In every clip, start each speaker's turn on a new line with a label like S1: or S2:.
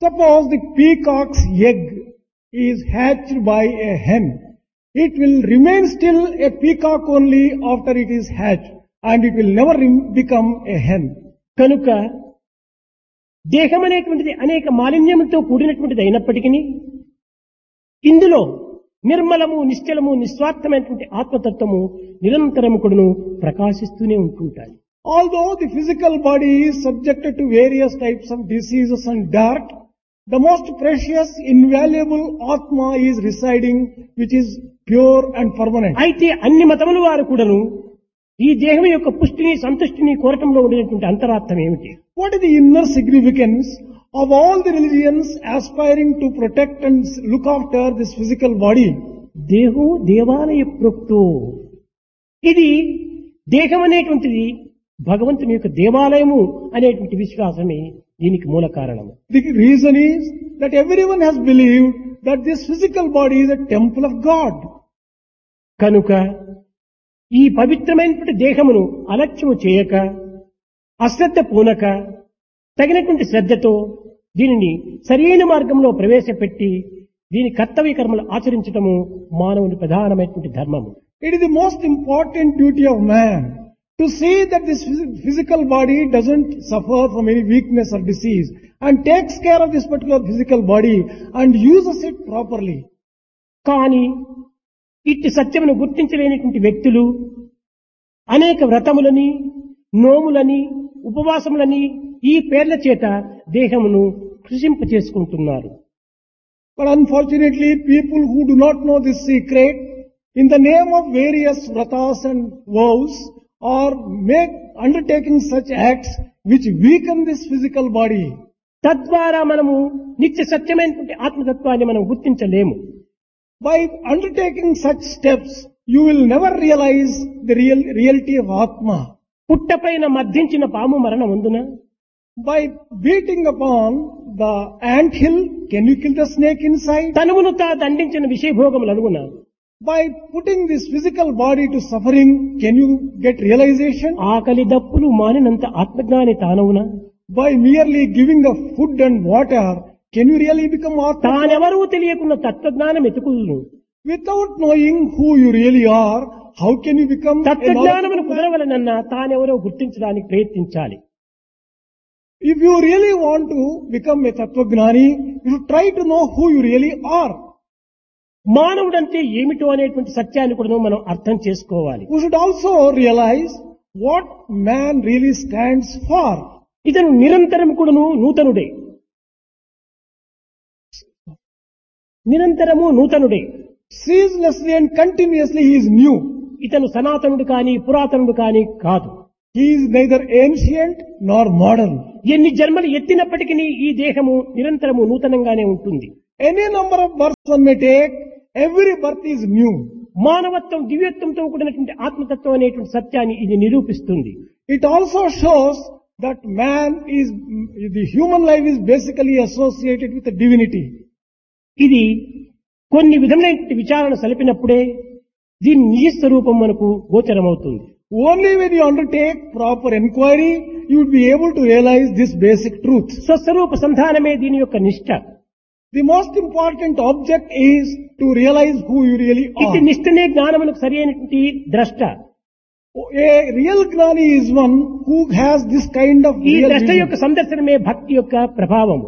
S1: Suppose the peacock's egg is hatched by a hen. It will remain still a peacock only after it is hatched, and it will never become a hen.
S2: కనుక దేహం అనేటువంటిది అనేక మాలిన్యములతో కూడినటువంటిది అయినప్పటికీ ఇందులో నిర్మలము, నిశ్చలము, నిస్వార్థమైనటువంటి ఆత్మతత్వము నిరంతరము కూడాను ప్రకాశిస్తూనే ఉంటుంటాయి.
S1: Although the physical body is subjected to various types of diseases and dirt, the most precious, invaluable Atma is residing, which is pure and permanent.
S2: అయితే అన్ని మతముల వారు కూడాను ఈ దేహం యొక్క పుష్టిని, సంతుష్టిని కోరటంలో ఉండేటువంటి అంతరార్థం ఏమిటి?
S1: What is the inner significance of all the religions aspiring to protect and look after this physical body?
S2: దేహో దేవాలయ ప్రోక్తో. ఇది దేహం అనేటువంటిది భగవంతుని యొక్క దేవాలయము అనేటువంటి విశ్వాసమే దీనికి మూల కారణము.
S1: The reason is that everyone has believed that this physical body is a temple of God.
S2: కనుక ఈ పవిత్రమైనటువంటి దేహమును అలక్ష్యము చేయక, అశ్రద్ధ పూనక, తగినటువంటి శ్రద్ధతో దీనిని సరైన మార్గంలో ప్రవేశపెట్టి దీని కర్తవ్య కర్మలు ఆచరించటము మానవుని ప్రధానమైనటువంటి ధర్మము.
S1: It is the most important duty of man to see that this physical body doesn't suffer from any weakness or disease, and takes care of this particular physical body and uses it properly.
S2: కానీ ఇట్టి సత్యమును గుర్తించలేనటువంటి వ్యక్తులు అనేక వ్రతములని, నోములని, ఉపవాసములని ఈ పేర్ల చేత దేహమును కృషింప చేసుకుంటున్నారు.
S1: But unfortunately, people who do not know this secret, in the name of various vratas and vows, are undertaking such acts which weaken this physical body.
S2: తద్వారా మనము నిత్య సత్యమైనటువంటి ఆత్మతత్వాన్ని మనం గుర్తించలేము.
S1: By undertaking such steps, you will never realize the reality of Atma.
S2: పుట్టపైన మద్దించిన పాము మరణం ఉందున?
S1: By beating upon the ant hill, can you kill the snake inside?
S2: తనువును తా దండించిన విషయభోగములు అనుగున?
S1: By putting this physical body to suffering, can you get realization?
S2: ఆకలి దప్పులు మానినంత ఆత్మజ్ఞాని తానవునా?
S1: By merely giving the food and water, can you really become Atma?
S2: తానెవరూ తెలియకున్న తత్వజ్ఞానం ఎతుకుదును.
S1: Without knowing who you really are, how can you become a
S2: తత్వజ్ఞానమును
S1: knowledgeable man?
S2: కుదరవలనన్నా తానెవరో గుర్తించడానికి ప్రయత్నించాలి.
S1: If you really want to become a Tattvagnani, you should try to know who you really are.
S2: మానవుడంటే ఏమిటో అనేటువంటి సత్యాన్ని కూడా మనం అర్థం చేసుకోవాలి.
S1: We should also realize what man really stands for.
S2: ఇతను నిరంతరం కూడాను నూతనుడే. నిరంతరము నూతనుడే.
S1: Ceaselessly and continuously he is new.
S2: ఇతను సనాతనుడు కాని పురాతనుడు కాని కాదు.
S1: He is neither ancient nor modern.
S2: ఎన్ని జన్మలు ఎత్తినప్పటికీ ఈ దేహము నిరంతరము నూతనంగానే ఉంటుంది.
S1: Any number of births one may take, every birth is new.
S2: మానవత్వం దివ్యత్వంతో కూడినటువంటి ఆత్మతత్వం అనేటువంటి సత్యాన్ని ఇది నిరూపిస్తుంది.
S1: It also shows that the human life is basically associated with the divinity.
S2: ఇది కొన్ని విధములైన విచారణ సలిపినప్పుడే దీని నిజ స్వరూపం మనకు గోచరమవుతుంది.
S1: Only when you undertake proper inquiry, you would be able to realize this basic truth.
S2: స్వస్వరూప సంధానమే దీని యొక్క నిష్ఠ.
S1: The most important object is to realize who you really
S2: ఇది
S1: are.
S2: నిష్ఠనే జ్ఞానములకు సరి అయినటువంటి ద్రష్ట.
S1: A real Gnani is one who has this kind of
S2: ఈ
S1: real
S2: ద్రష్ట
S1: vision.
S2: యొక్క సందర్శనమే భక్తి యొక్క ప్రభావము.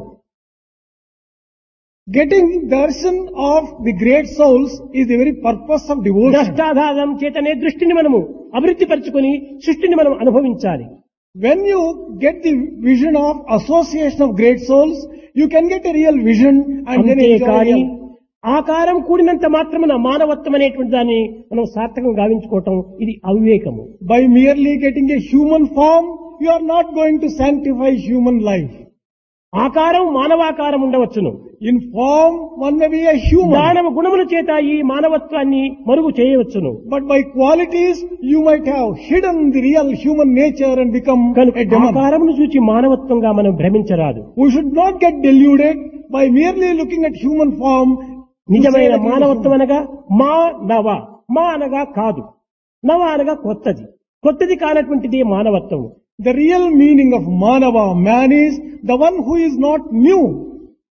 S1: Getting darshan of the great souls is the very purpose of devotion.
S2: ద్రష్టాధారం చేతనే దృష్టిని మనము అభివృద్ధి పరచుకొని సృష్టిని మనం అనుభవించాలి.
S1: When you get the vision of association of great souls, you can get a real vision and then enjoy
S2: అంతేకాని
S1: real.
S2: ఆకారం కూడినంత మాత్రమున మానవత్వం అనేటువంటి దాన్ని మనం సార్థకంగా గావించుకోవటం ఇది అవివేకము.
S1: By merely getting a human form, you are not going to sanctify human life.
S2: ఆకారం మానవాకారం ఉండవచ్చును.
S1: In form, one may be a human.
S2: మానవ గుణముల చేత ఈ మానవత్వాన్ని మరుగు చేయవచ్చును.
S1: But by qualities, you might have hidden the real human nature and become
S2: కనుక
S1: a demon.
S2: ఆకారమును చూచి మానవత్వంగా మనం భ్రమించరాదు.
S1: We should not get deluded by merely looking at human form. to say
S2: నిజమైన
S1: that it is
S2: మానవత్వం
S1: human.
S2: అనగా మా నవ, మా అనగా కాదు, నవ అనగా కొత్తది, కొత్తది కానటువంటిది మానవత్వం.
S1: The real meaning of Manava, man, is the one who is not new.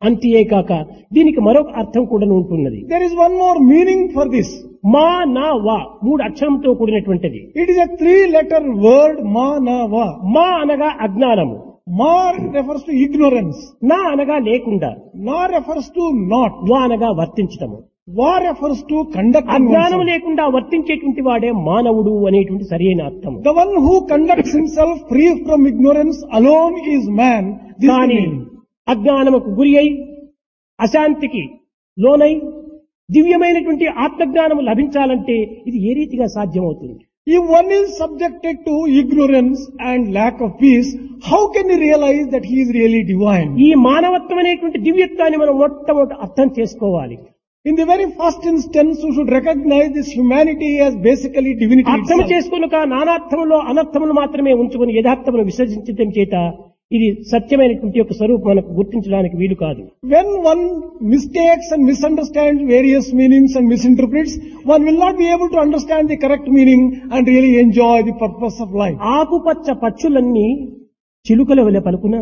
S2: అంతేకాక దీనికి మరొక అర్థం కూడా ఉంటున్నది.
S1: There is one more meaning for this.
S2: మా నా వా 3 అక్షరంతో కూడినటువంటిది.
S1: It is a 3-letter word, ma, na, va.
S2: మా అనగా అజ్ఞానము,
S1: Ma refers to ignorance.
S2: నా అనగా లేకుండా,
S1: Na refers to not.
S2: వా అనగా వర్తించటము.
S1: Va refers to conducting
S2: అజ్ఞానం
S1: oneself.
S2: లేకుండా వర్తించేటువంటి వాడే మానవుడు అనేటువంటి సరైన అర్థము.
S1: The one who conducts himself free from ignorance alone is man. This is the
S2: కానీ
S1: meaning.
S2: అజ్ఞానముకు గురి అయి అశాంతికి లోనై దివ్యమైనటువంటి ఆత్మజ్ఞానము లభించాలంటే ఇది ఏ రీతిగా సాధ్యమవుతుంది?
S1: If one is subjected to ignorance and lack of peace, how can he realize that he is really divine?
S2: ఈ మానవత్వం అనేటువంటి దివ్యత్వాన్ని మనం మొట్టమొదట అర్థం చేసుకోవాలి.
S1: In the very first instance, we should recognize this humanity as basically divinity
S2: అర్థం
S1: itself.
S2: చేసుకునక నానార్థములో అనర్థములు మాత్రమే ఉంచుకొని యథార్థమును విసర్జించడం చేత ఇది సత్యమైనటువంటి యొక్క స్వరూపం మనకు గుర్తించడానికి వీలు కాదు.
S1: When one mistakes and misunderstands various meanings and misinterprets, one will not be able to understand the correct meaning and really enjoy the purpose of life.
S2: ఆకుపచ్చ పచ్చులన్నీ చిలుకల వలె పలుకున,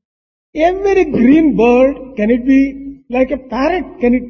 S1: Every green bird, can it be like a parrot? Can it?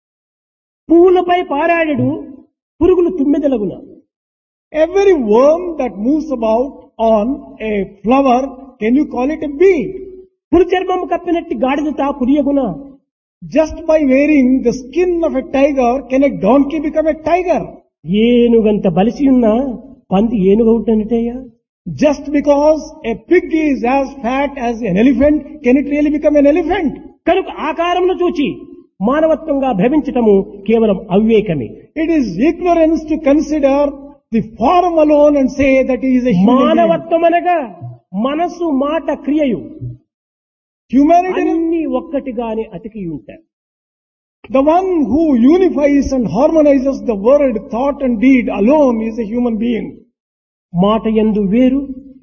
S2: పువ్వులపై పారాడెడు పురుగులు తుమ్మెదలగున.
S1: Every worm that moves about on a flower, can you call it a bee?
S2: పులి చర్మము కప్పినట్టి గాడిద పులియగున.
S1: Just by wearing the skin of a tiger, can a donkey become a tiger?
S2: ఏనుగంత బలిసి ఉన్న పంది ఏనుగవుటనటయ్యా.
S1: Just because a pig is as fat as an elephant, can it really become an elephant?
S2: కనుక ఆకారమును చూచి మానవత్వంగా భ్రమించటము కేవలం అవివేకమే.
S1: It is ignorance to consider the form alone and say that he is a human being.
S2: మానవత్వం అనగా మనసు మాట క్రియయు
S1: Humanity,
S2: అన్ని ఒక్కటిగానే అతికి ఉంటాయి.
S1: the one who unifies and harmonizes the word, thought and deed alone is a human being.
S2: మాట యందు వేరు,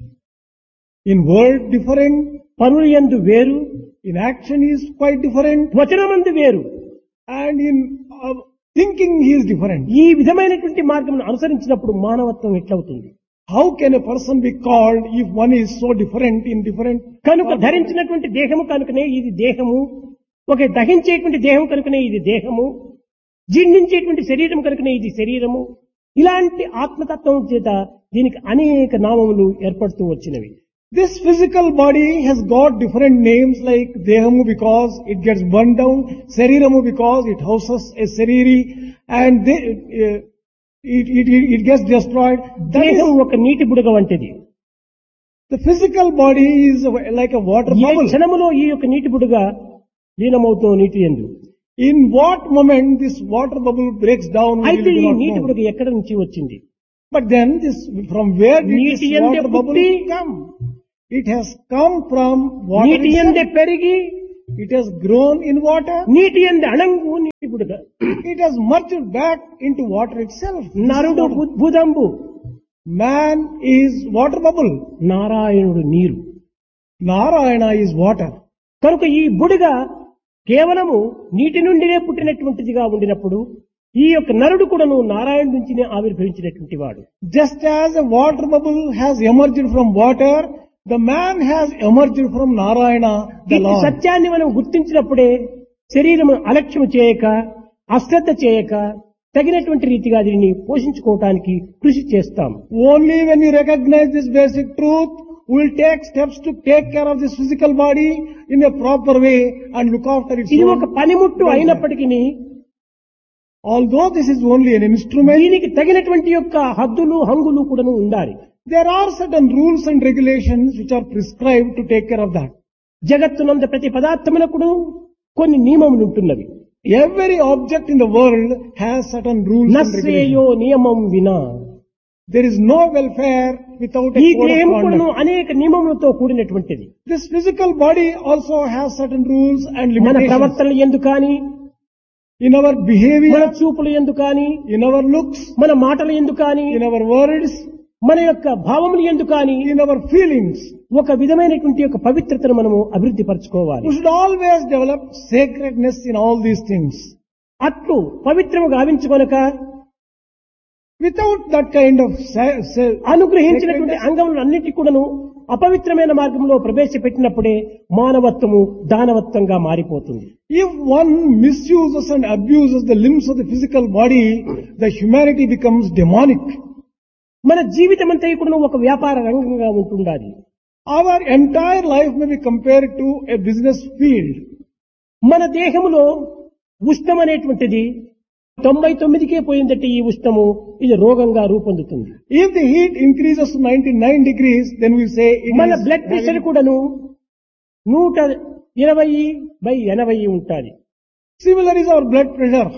S1: In word different,
S2: పనుల యందు వేరు,
S1: in action he is quite different,
S2: వచనమందు వేరు.
S1: and in thinking he is different.
S2: ఈ విధమైనటువంటి మార్గం అనుసరించినప్పుడు మానవత్వం ఎట్లవుతుంది?
S1: How can a person be called if one is so different in different?
S2: కనుక ధరించినటువంటి దేహము కనుకనే ఇది దేహము, ఒక దహించేటువంటి దేహం కనుకనే ఇది దేహము, జీర్ణించేటువంటి శరీరం కనుకనే ఇది శరీరము. ఇలాంటి ఆత్మతత్వం చేత దీనికి అనేక నామములు ఏర్పడుతూ వచ్చినవి.
S1: This physical body has got different names like Dehamu because it gets burned down, Sariramu because it houses a Sariri, and it gets destroyed. That
S2: దేహం
S1: is,
S2: ఒక నీటి బుడగ వంటిది.
S1: the physical body is like a water
S2: A
S1: bubble.
S2: క్షణములో ఈ యొక్క నీటి బుడగ లీనమవుతూ నీటి యందు.
S1: In what moment this water bubble breaks down, we
S2: అయితే
S1: will
S2: ఈ
S1: not
S2: నీటి
S1: know.
S2: బుడగ ఎక్కడి నుంచి వచ్చింది?
S1: But then from where did this
S2: నీటి యందే
S1: water bubble
S2: పుట్టి,
S1: come? It has come from water
S2: నీటి యందే
S1: itself.
S2: పెరిగి,
S1: It has grown in water.
S2: నీటి యందే అణంగు నీటి బుడగ.
S1: It has merged back into water itself. This is
S2: నరుడు
S1: water.
S2: బుదంబు,
S1: Man is water bubble.
S2: నారాయణుడు నీరు.
S1: Narayana is water.
S2: కనుక ఈ బుడగ కేవలము నీటి నుండినే పుట్టినటువంటిదిగా ఉండినప్పుడు ఈ యొక్క నరుడు కూడాను నారాయణ నుంచినే ఆవిర్భవించినటువంటి వాడు.
S1: Just as a water bubble has emerged from water, the man has emerged from Narayana, the
S2: ఈ
S1: Lord.
S2: సత్యాన్ని మనం గుర్తించినప్పుడే శరీరము అలక్ష్యం చేయక, అశ్రద్ధ చేయక తగినటువంటి రీతిగా దీనిని పోషించుకోవటానికి కృషి చేస్తాం.
S1: Only when you recognize this basic truth, we will take steps to take care of this physical body in a proper way and look after its
S2: ఇది
S1: own
S2: ఒక పనిముట్టు
S1: welfare.
S2: అయినప్పటికీ
S1: Although this is only an instrument,
S2: దీనికి తగినటువంటి యొక్క హద్దులు హంగులు కూడాను ఉండాలి.
S1: there are certain rules and regulations which are prescribed to take care of that.
S2: జగత్తునంద ప్రతి పదార్థమునకును కొన్ని నియమములు ఉంటున్నవి.
S1: Every object in the world has certain rules and
S2: నశ్రేయో
S1: regulations.
S2: నియమం వినా.
S1: There is no welfare without a
S2: ఈ
S1: code of
S2: దేహం కూడాను
S1: conduct.
S2: అనేక నియమములతో కూడినటువంటిది.
S1: This physical body also has certain rules and
S2: మన
S1: limitations.
S2: ప్రవర్తనలు ఎందు కానీ,
S1: In our
S2: మన
S1: behavior,
S2: చూపులు ఎందు కానీ,
S1: in our looks,
S2: మన మాటలు ఎందు కానీ,
S1: in our words,
S2: మన యొక్క భావములు ఎందు కానీ
S1: in our feelings.
S2: ఒక విధమైనటువంటి యొక్క పవిత్రతను మనము అభివృద్ధి పరచుకోవాలి.
S1: We should always develop sacredness in all these things.
S2: అట్లు పవిత్రము గావించుకొనక
S1: Without that kind of
S2: అనుగ్రహించినటువంటి
S1: sacredness,
S2: అంగములు అన్నిటి కూడాను అపవిత్రమైన మార్గంలో ప్రవేశపెట్టినప్పుడే మానవత్వము దానవత్వంగా మారిపోతుంది.
S1: If one misuses and abuses the limbs of the physical body, the humanity becomes demonic.
S2: మన జీవితం అంతా ఇప్పుడు ఒక వ్యాపార రంగంగా ఉంటుండాలి.
S1: Our entire life may be compared to a business field.
S2: మన దేహములో ఉష్ణం అనేటువంటిది 99కే పోయిందంటే ఈ ఉష్ణము ఇది రోగంగా రూపొందుతుంది.
S1: If the heat increases to 99 degrees, then we say it
S2: మన
S1: is
S2: బ్లడ్ ప్రెషర్ కూడాను 120/80 ఉంటుంది.
S1: Similar is our blood pressure,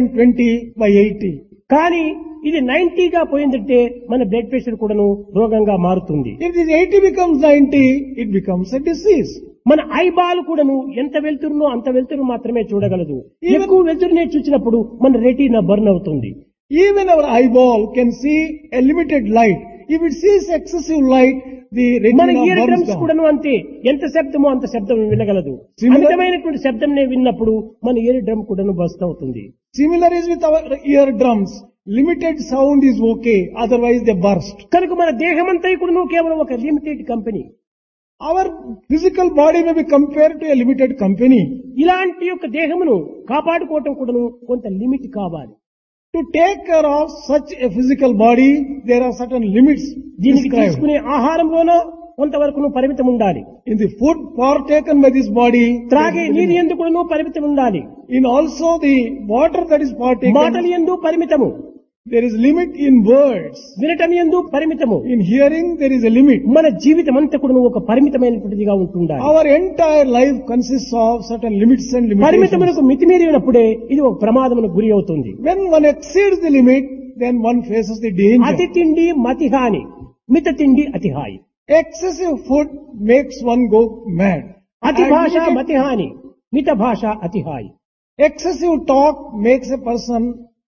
S1: 120/80.
S2: కానీ ఇది 90గా పోయిందంటే మన బ్లడ్ ప్రెషర్ కూడాను రోగంగా మారుతుంది.
S1: If this 80 becomes 90, it becomes a disease.
S2: మన ఐబాల్ కూడాను ఎంత వెళ్తురునో అంత వెళ్తురు మాత్రమే చూడగలదు. ఎక్కువ వెళ్తురునే చూసినప్పుడు మన రెటీనా బర్న్ అవుతుంది.
S1: Even our eyeball can see a limited light. If it sees excessive light, the
S2: మన
S1: retina
S2: year
S1: burns
S2: drums
S1: down.
S2: కూడాను అంతే, ఎంత శబ్దమో అంత శబ్దం వినగలదు.
S1: Similar-
S2: అమితమైనటువంటి శబ్దంనే విన్నప్పుడు మన ఇయర్ డ్రమ్ కూడాను బస్ట్ అవుతుంది.
S1: Similar is with our eardrums. Limited sound is okay, otherwise they burst.
S2: కనుక మన దేహమంతా కూడాను కేవలం ఒక limited company.
S1: Our physical body may be compared to a limited company.
S2: ఇలాంటి యొక్క దేహమును కాపాడుకోవటం కూడాను కొంత లిమిట్ కావాలి.
S1: To take care of such a physical body, there are certain limits
S2: దీనికి
S1: described.
S2: తీసుకునే ఆహారంలోనూ కొంతవరకు పరిమితం ఉండాలి.
S1: In the food partaken by this body,
S2: త్రాగే నీరు ఎందుకు కూడాను పరిమితం ఉండాలి.
S1: in also the water that is
S2: మాటలు
S1: partaken,
S2: ఎందు పరిమితము,
S1: there is limit in words.
S2: వినటం ఎందు పరిమితము.
S1: In hearing, there is a limit.
S2: మన జీవితం అంతా కూడా ఒక పరిమితమైనటువంటిదిగా ఉంటుండాలి.
S1: Our entire life consists of certain limits and limitations.
S2: పరిమితములకు మితిమీరినప్పుడే ఇది ఒక ప్రమాదమునకు గురి అవుతుంది.
S1: When one exceeds the limit, then one faces the
S2: అతి
S1: danger.
S2: తిండి మతిహాని, మిత తిండి అతిహాయి.
S1: Excessive food makes one go mad.
S2: అతి
S1: And
S2: భాష
S1: limited-
S2: మతిహాని, మిత భాష అతిహాయి.
S1: excessive talk makes a person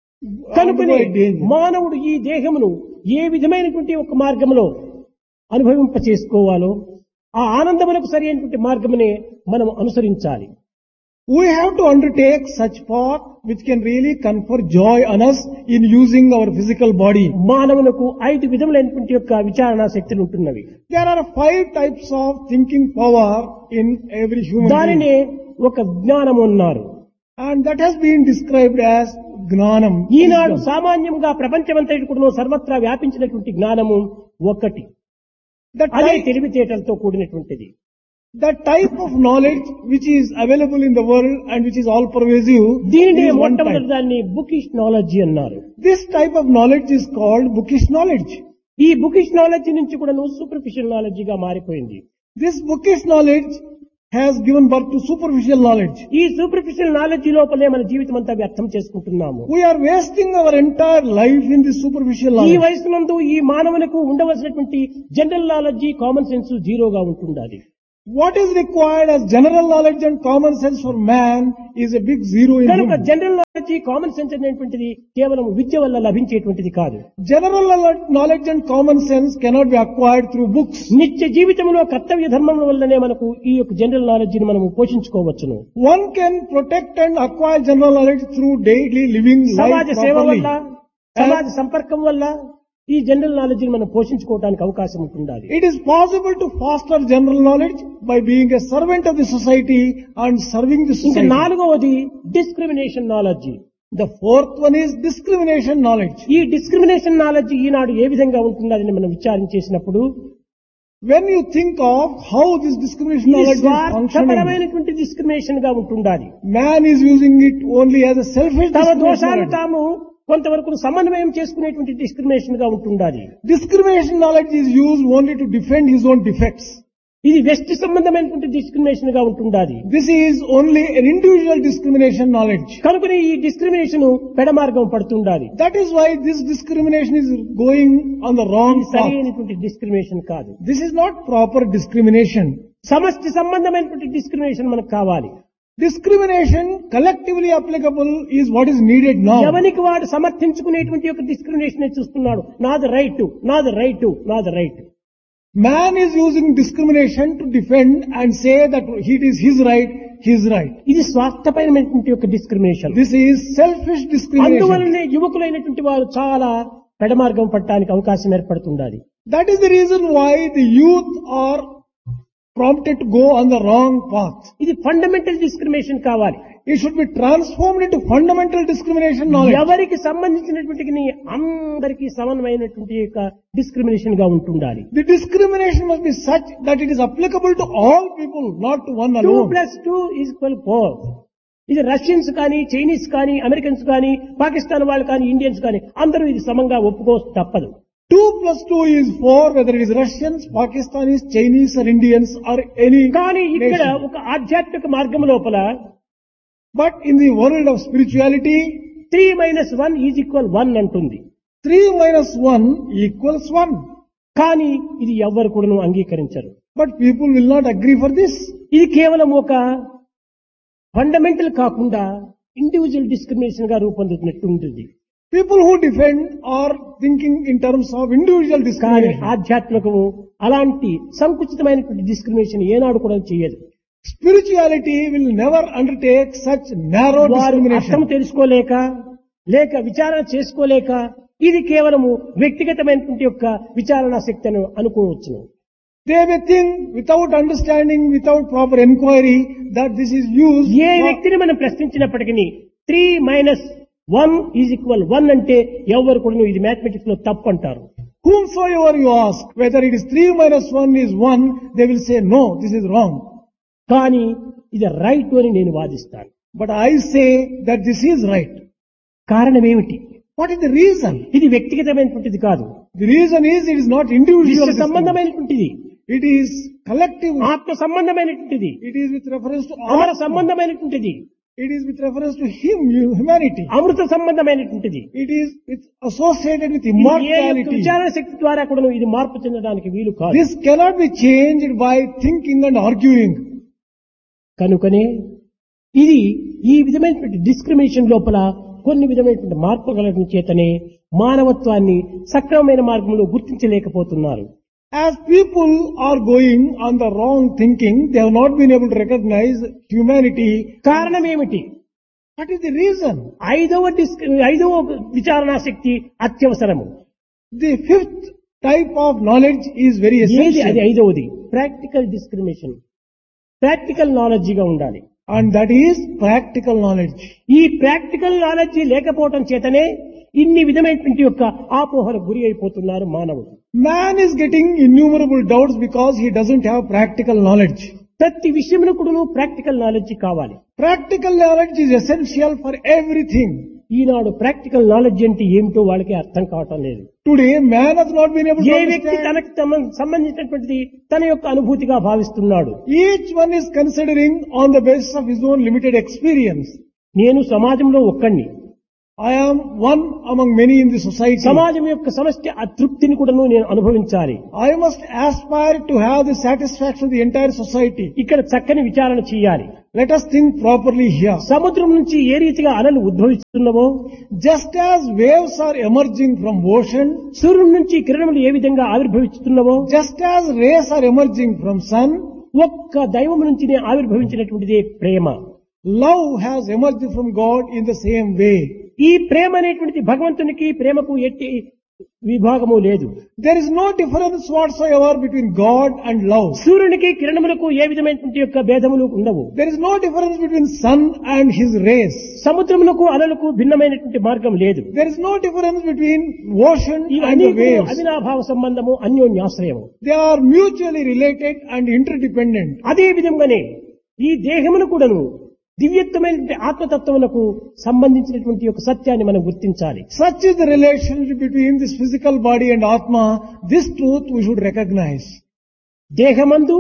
S2: కనుకనే
S1: undergo a danger.
S2: మానవుడు ఈ దేహమును ఏ విధమైనటువంటి ఒక మార్గంలో అనుభవింప చేసుకోవాలో ఆ ఆనందములకు సరి అయినటువంటి మార్గమునే మనం అనుసరించాలి.
S1: We have to undertake such path which can really confer joy on us in using our physical body.
S2: మానవులకు 5 విధములైనటువంటి యొక్క విచారణ శక్తులు ఉంటున్నవి.
S1: There are 5 types of thinking power in every human being.
S2: దానినే ఒక జ్ఞానము అన్నారు.
S1: And that has been described as gnanam.
S2: Eenadu
S1: wisdom.
S2: సామాన్యంగా ప్రపంచమంతటి కూడా సర్వత్రా వ్యాపించినటువంటి జ్ఞానము ఒకటి, అదే తెలివితేటలతో కూడినటువంటిది.
S1: The type of knowledge which is available in the world and which is all pervasive
S2: దీనినే
S1: is one
S2: మొట్టమొదటి
S1: type.
S2: దాన్ని బుకిష్ నాలెడ్జి అన్నారు.
S1: This type of knowledge is called bookish knowledge.
S2: ఈ బుకిష్ నాలెడ్జి నుంచి కూడా సూపర్ఫిషియల్ నాలెడ్జిగా మారిపోయింది.
S1: This bookish knowledge has given birth to superficial knowledge.
S2: ఈ superficial knowledge లోపలే మన జీవితం అంతా వ్యర్థం చేసుకుంటున్నాము.
S1: We are wasting our entire life in this superficial
S2: ఈ
S1: knowledge.
S2: వయసునందు ఈ మానవులకు ఉండవలసినటువంటి జనరల్ నాలెడ్జి, కామన్ సెన్స్ జీరోగా ఉంటుండాలి.
S1: What is required as general knowledge and common sense for man is a big zero in
S2: కనుక
S1: him.
S2: General knowledge, common sense అనేటువంటిది కేవలం విద్య వల్ల లభించేటువంటిది కాదు.
S1: General knowledge and common sense cannot be acquired through books.
S2: నిత్య జీవితంలో కర్తవ్య ధర్మం వల్లనే మనకు ఈ యొక్క జనరల్ నాలెడ్జిని మనము పోషించుకోవచ్చును.
S1: One can protect and acquire general knowledge through daily living
S2: సమాజ
S1: life
S2: సేవ
S1: properly.
S2: వల్ల, సమాజ సంపర్కం వల్ల ఈ జనరల్ నాలెడ్జిని మనం పోషించుకోవడానికి అవకాశం ఉంటుండాలి.
S1: It is possible to foster general knowledge by being a servant of the society and serving the
S2: ఇంకా
S1: society.
S2: 4వది discrimination knowledge.
S1: The 4th one is discrimination knowledge.
S2: ఈ డిస్క్రిమినేషన్ నాలెడ్జి ఈనాడు ఏ విధంగా ఉంటుందని మనం విచారించేసినప్పుడు
S1: When you think of how this discrimination
S2: ఇది
S1: knowledge is functioning,
S2: స్వార్థపరమైనటువంటి discrimination గా ఉంటుండాలి.
S1: man is using it only as a selfish
S2: తమ
S1: discrimination
S2: దోషాలు
S1: knowledge.
S2: తాము కొంతవరకు సమన్వయం చేసుకునేటువంటి డిస్క్రిమినేషన్ గా ఉంటుండాలి.
S1: Discrimination knowledge is used only to defend his own defects.
S2: ఇది వ్యక్తి సంబంధమైనటువంటి డిస్క్రిమినేషన్ గా ఉంటుండాలి.
S1: This is only an individual discrimination knowledge.
S2: కనుకనే ఈ discrimination పెడమార్గం పడుతుండాలి.
S1: That is why this discrimination is going on the wrong
S2: ఇది
S1: path.
S2: సరైనటువంటి డిస్క్రిమినేషన్ కాదు.
S1: This is not proper discrimination.
S2: సమష్టి సంబంధమైనటువంటి డిస్క్రిమినేషన్ మనకు కావాలి.
S1: Discrimination collectively applicable is what is needed now.
S2: ఎవరికి వాడు సమర్థించుకునేటువంటి యొక్క డిస్క్రిమినేషన్ చూస్తున్నాడు. నాది రైట్, నాది రైట్, నాది right.
S1: Man is using discrimination to defend and say that it is his right, his right.
S2: ఇది స్వార్థపరమైనటువంటి యొక్క discrimination.
S1: This is selfish discrimination.
S2: అందువల్లనే యువకులైనటువంటి వారు చాలా పెడమార్గం పట్టడానికి అవకాశం ఏర్పడుతుండాలి.
S1: That is the reason why the youth are prompted to go on the wrong path.
S2: ఇది fundamental discrimination కావాలి.
S1: It should be transformed into fundamental discrimination knowledge.
S2: ఎవరికి సంబంధించినటువంటి అందరికీ సమన్వయమైనటువంటి యొక్క డిస్క్రిమినేషన్ గా ఉంటుండాలి.
S1: The discrimination must be such that it is applicable to all people, not to one alone.
S2: 2+2=4. ఇది Russians కానీ, చైనీస్ కానీ, అమెరికన్స్ కానీ, పాకిస్తాన్ వాళ్ళు కానీ, ఇండియన్స్ కానీ అందరూ ఇది సమంగా ఒప్పుకో తప్పదు.
S1: 2+2 is 4, whether it is Russians, Pakistanis, Chinese or Indians or any
S2: కానీ ఇక్కడ
S1: nation.
S2: ఒక ఆధ్యాత్మిక మార్గం లోపల
S1: But in the world of spirituality,
S2: 3-1 అంటుంది.
S1: 3 minus 1 equals 1.
S2: కానీ ఇది ఎవ్వరు కూడా అంగీకరించరు.
S1: But people will not agree for this.
S2: ఇది కేవలం ఒక ఫండమెంటల్ కాకుండా ఇండివిజువల్ డిస్క్రిమినేషన్ గా రూపొందుతున్నట్టు ఉంటుంది.
S1: People who defend are thinking in terms of individual
S2: కానీ
S1: discrimination.
S2: ఆధ్యాత్మికము అలాంటి సంకుచితమైనటువంటి డిస్క్రిమినేషన్ ఏనాడు కూడా చేయదు.
S1: Spirituality will never undertake such narrow
S2: వారు అర్థం
S1: discrimination.
S2: తెలుసుకోలేక లేక విచారణ చేసుకోలేక ఇది కేవలము వ్యక్తిగతమైనటువంటి యొక్క విచారణ శక్తిని అనుకోవచ్చును.
S1: They may think without understanding, without proper inquiry, that this is used.
S2: A
S1: for-
S2: వ్యక్తిని మనం ప్రశ్నించినప్పటికీ 3-1 అంటే ఎవరు కూడా ఇది మ్యాథమెటిక్స్ లో తప్పు అంటారు.
S1: Whomsoever you ask, whether it is 3 minus 1 is 1, they will say, no, this is wrong.
S2: కానీ ఇది రైట్ అని నేను వాదిస్తాను.
S1: But I say that this is right.
S2: కారణం ఏమిటి?
S1: What is the reason?
S2: ఇది వ్యక్తిగతమైనటువంటిది కాదు,
S1: The reason is it is not individual.
S2: విశ్వ
S1: discrimination.
S2: సంబంధమైనటువంటిది,
S1: It is collective.
S2: ఆత్మ సంబంధమైనటువంటిది,
S1: It is with reference to
S2: అమర
S1: all.
S2: సంబంధమైనటువంటిది,
S1: It is with reference to humanity.
S2: Amrutha సంబంధమైనటువంటిది.
S1: It is associated with
S2: ఇది ఏ యొక్క
S1: immortality.
S2: విచారణ శక్తి ద్వారా కూడా ఇది మార్పు చెందడానికి వీలు కాదు.
S1: This cannot be changed by thinking and arguing.
S2: కనుకనే ఇది ఈ విధమైనటువంటి డిస్క్రిమినేషన్ లోపల కొన్ని విధమైనటువంటి మార్పుల చేతనే మానవత్వాన్ని సక్రమమైన మార్గంలో గుర్తించలేకపోతున్నారు.
S1: As people are going on the wrong thinking, they have not been able to recognize humanity.
S2: కారణం ఏమిటి?
S1: What is the reason?
S2: ఐదవ విచారణా శక్తి అత్యవసరము.
S1: The fifth type of knowledge is very
S2: ఏది
S1: essential.
S2: అది? ఐదవది ప్రాక్టికల్ డిస్క్రిమినేషన్. ప్రాక్టికల్ నాలెడ్జిగా ఉండాలి.
S1: And that is practical knowledge.
S2: ఈ practical knowledge లేకపోవటం చేతనే ఇన్ని విధమైనటువంటి యొక్క ఆపోహలకు గురి అయిపోతున్నారు మానవుడు.
S1: Man is getting innumerable doubts because he doesn't have practical knowledge.
S2: ప్రతి విషయంలో కూడా ప్రాక్టికల్ నాలెడ్జి కావాలి.
S1: Practical knowledge is essential for everything.
S2: Eenadu practical knowledge అంటే ఏమిటో వాళ్ళకి అర్థం కావటం లేదు.
S1: Today, man has not been able to
S2: ఏ వ్యక్తి
S1: understand.
S2: తనకు సంబంధించినటువంటిది తన యొక్క అనుభూతిగా భావిస్తున్నాడు.
S1: Each one is considering on the basis of his own limited experience.
S2: నేను సమాజంలో ఒక్కడిని,
S1: I am one among many in the society.
S2: సమాజం యొక్క సమష్టి అతృప్తిని కూడా నేను అనుభవించాలి.
S1: I must aspire to have the satisfaction of the entire society.
S2: ఇక్కడ చక్కని విచారణ చేయాలి.
S1: Let us think properly here.
S2: సముద్రం నుంచి ఏ రీతిగా అలలు ఉద్భవిస్తున్నవో,
S1: Just as waves are emerging from ocean,
S2: సూర్యుడి నుంచి కిరణములు ఏ విధంగా ఆవిర్భవిస్తున్నవో,
S1: just as rays are emerging from sun,
S2: ఒక్క దైవం నుంచినే ఆవిర్భవించినటువంటిదే ప్రేమ.
S1: love has emerged from God in the same way.
S2: ఈ ప్రేమ అనేటువంటిది భగవంతునికి ప్రేమకు ఎట్టి విభాగము లేదు.
S1: There is no difference whatsoever between God and love.
S2: సూర్యునికి కిరణములకు ఏ విధమైనటువంటి యొక్క భేదములు ఉండవు.
S1: There is no difference between sun and his rays.
S2: సముద్రములకు అలలకు భిన్నమైనటువంటి మార్గం లేదు.
S1: There is no difference between ocean and
S2: ఇవన్నీ
S1: the waves.
S2: అవినాభావ సంబంధము, అన్యోన్యాశ్రయము.
S1: They are mutually related and interdependent.
S2: అదే విధంగానే ఈ దేహమును కూడాను దివ్యత్వమైనటువంటి ఆత్మతత్వములకు సంబంధించినటువంటి యొక్క సత్యాన్ని మనం గుర్తించాలి.
S1: Such is the relationship between this physical body and Atma. This truth we should recognize.
S2: దేహమందు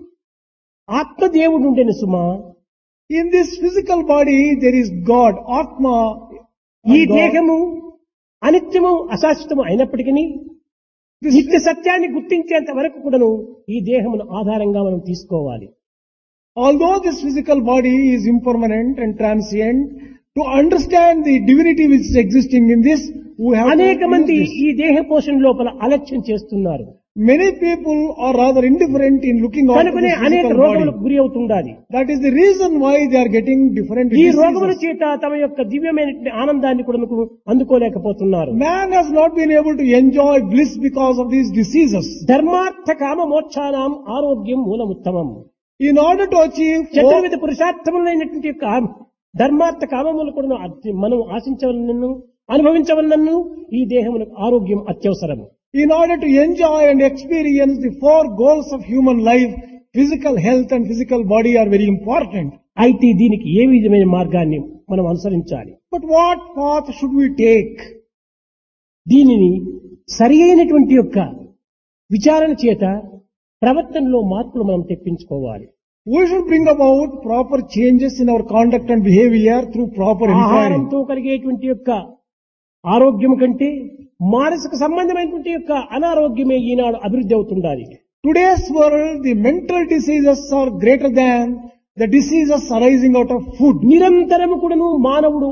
S2: ఆత్మదేవుడు ఉండెను సుమా.
S1: In this physical body there is God, Atma.
S2: ఈ
S1: and God.
S2: దేహము అనిత్యము అశాశ్వతము అయినప్పటికీ
S1: This,
S2: నిత్య సత్యాన్ని గుర్తించేంత వరకు కూడాను ఈ దేహమును ఆధారంగా మనం తీసుకోవాలి.
S1: although this physical body is impermanent and transient, to understand the divinity which is existing in this, we have
S2: అనేక
S1: to
S2: మంది
S1: use this.
S2: ఈ దేహ పోషణ లోపల అలక్ష్యం చేస్తున్నారు.
S1: Many people are rather indifferent in looking after
S2: కనుకనే
S1: the
S2: అనేక
S1: physical
S2: రోగములకు
S1: body.
S2: గురి అవుతుండాలి.
S1: That is the reason why they are getting different
S2: ఈ రోగముల
S1: diseases.
S2: చేత తమ యొక్క దివ్యమైన ఆనందాన్ని కూడా అందుకోలేకపోతున్నారు.
S1: Man has not been able to enjoy bliss because of these diseases.
S2: ధర్మార్థ కామ మోక్షానాం ఆరోగ్యం మూలముత్తమం.
S1: In order to achieve
S2: చతుర్విధ పురుషార్థములైనటువంటి యొక్క ధర్మార్థ కామములు కూడా మనం ఆశించవలనను అనుభవించవలనను ఈ దేహములకు ఆరోగ్యం అత్యవసరము.
S1: in order to enjoy and experience the four goals of human life, physical health and physical body are very important.
S2: అయితే దీనికి ఏ విధమైన మార్గాన్ని మనం అనుసరించాలి?
S1: But what path should we take?
S2: దీనిని సరి అయినటువంటి యొక్క విచారణ చేత ప్రవర్తనలో మార్పులు మనం తెప్పించుకోవాలి.
S1: We should bring about proper changes in our conduct and behavior through proper inquiry.
S2: ఆహారంతో కలిగేటువంటి యొక్క ఆరోగ్యం కంటే మానసిక సంబంధమైనటువంటి యొక్క అనారోగ్యమే ఈనాడు అభివృద్ధి అవుతుండాలి.
S1: Today's world, the mental diseases are greater than the diseases arising out of food.
S2: నిరంతరము కూడాను మానవుడు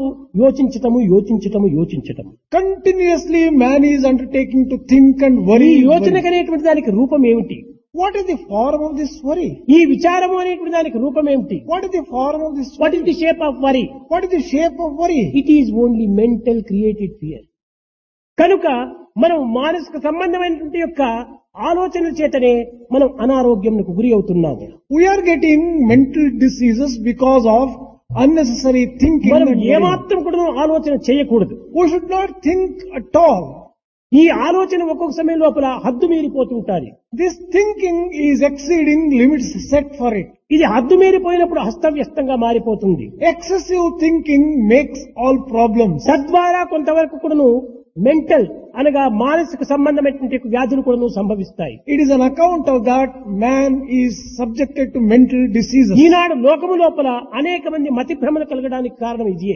S2: యోచించటము.
S1: Continuously man is undertaking to think and
S2: ఈ
S1: worry.
S2: యోచన అనేటువంటి దానికి రూపం ఏమిటి?
S1: What is the form of this worry?
S2: ఈ విచారము అనేటువంటి దానికి రూపం ఏమిటి?
S1: What is the form of this
S2: what
S1: worry?
S2: Is the shape of worry?
S1: What is the shape of worry?
S2: It is only mental created fear. కనుక మనం మానసిక సంబంధమైనటువంటి యొక్క ఆలోచనల చేతనే మనం అనారోగ్యంకు గురి అవుతున్నాము.
S1: We are getting mental diseases because of unnecessary thinking.
S2: మనం
S1: and worry.
S2: ఏమాత్రం కూడా ఆలోచన చేయకూడదు.
S1: We should not think at all.
S2: ఈ ఆలోచన ఒక్కొక్క సమయం లోపల హద్దు మీరిపోతుంటారు.
S1: This thinking is exceeding limits set for it.
S2: ఇది హద్దు మీరిపోయినప్పుడు హస్తవ్యస్తంగా మారిపోతుంది.
S1: Excessive thinking makes all problems.
S2: తద్వారా కొంతవరకు కూడాను మెంటల్ అనగా మానసిక సంబంధమైనటువంటి వ్యాధులు కూడా సంభవిస్తాయి.
S1: It is an account of that man is subjected to mental diseases.
S2: ఈనాడు లోకము లోపల అనేక మంది మతి భ్రమలు కలగడానికి కారణం ఇదే.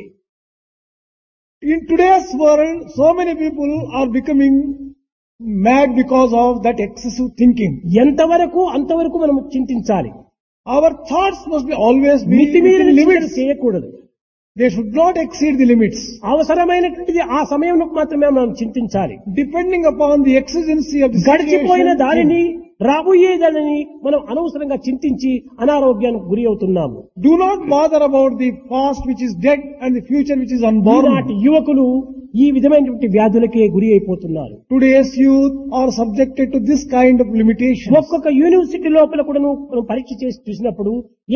S1: In today's world, so many people are becoming mad because of that excessive thinking.
S2: ఎంతవరకు అంతవరకు మనం చింతించాలి.
S1: Our thoughts must be always be
S2: మితిమీరిన
S1: within
S2: చింతన
S1: limits.
S2: చేయకూడదు.
S1: They should not exceed the limits.
S2: అవసరమైనటువంటిది ఆ సమయంలో మాత్రమే మనం చింతించాలి.
S1: Depending upon the exigency of the
S2: గడిచిపోయిన
S1: situation.
S2: దానిని రాబోయేదానిని మనం అనవసరంగా చింతించి అనారోగ్యానికి గురి అవుతున్నాము.
S1: Do not bother about the past which is dead and the future which is
S2: ఈనాటి
S1: unborn.
S2: యువకులు ఈ విధమైనటువంటి వ్యాధులకే గురి అయిపోతున్నారు.
S1: Today's youth are subjected to this kind of limitations.
S2: ఒక్కొక్క యూనివర్సిటీ లోపల కూడా మనం పరీక్ష చేసి చూసినప్పుడు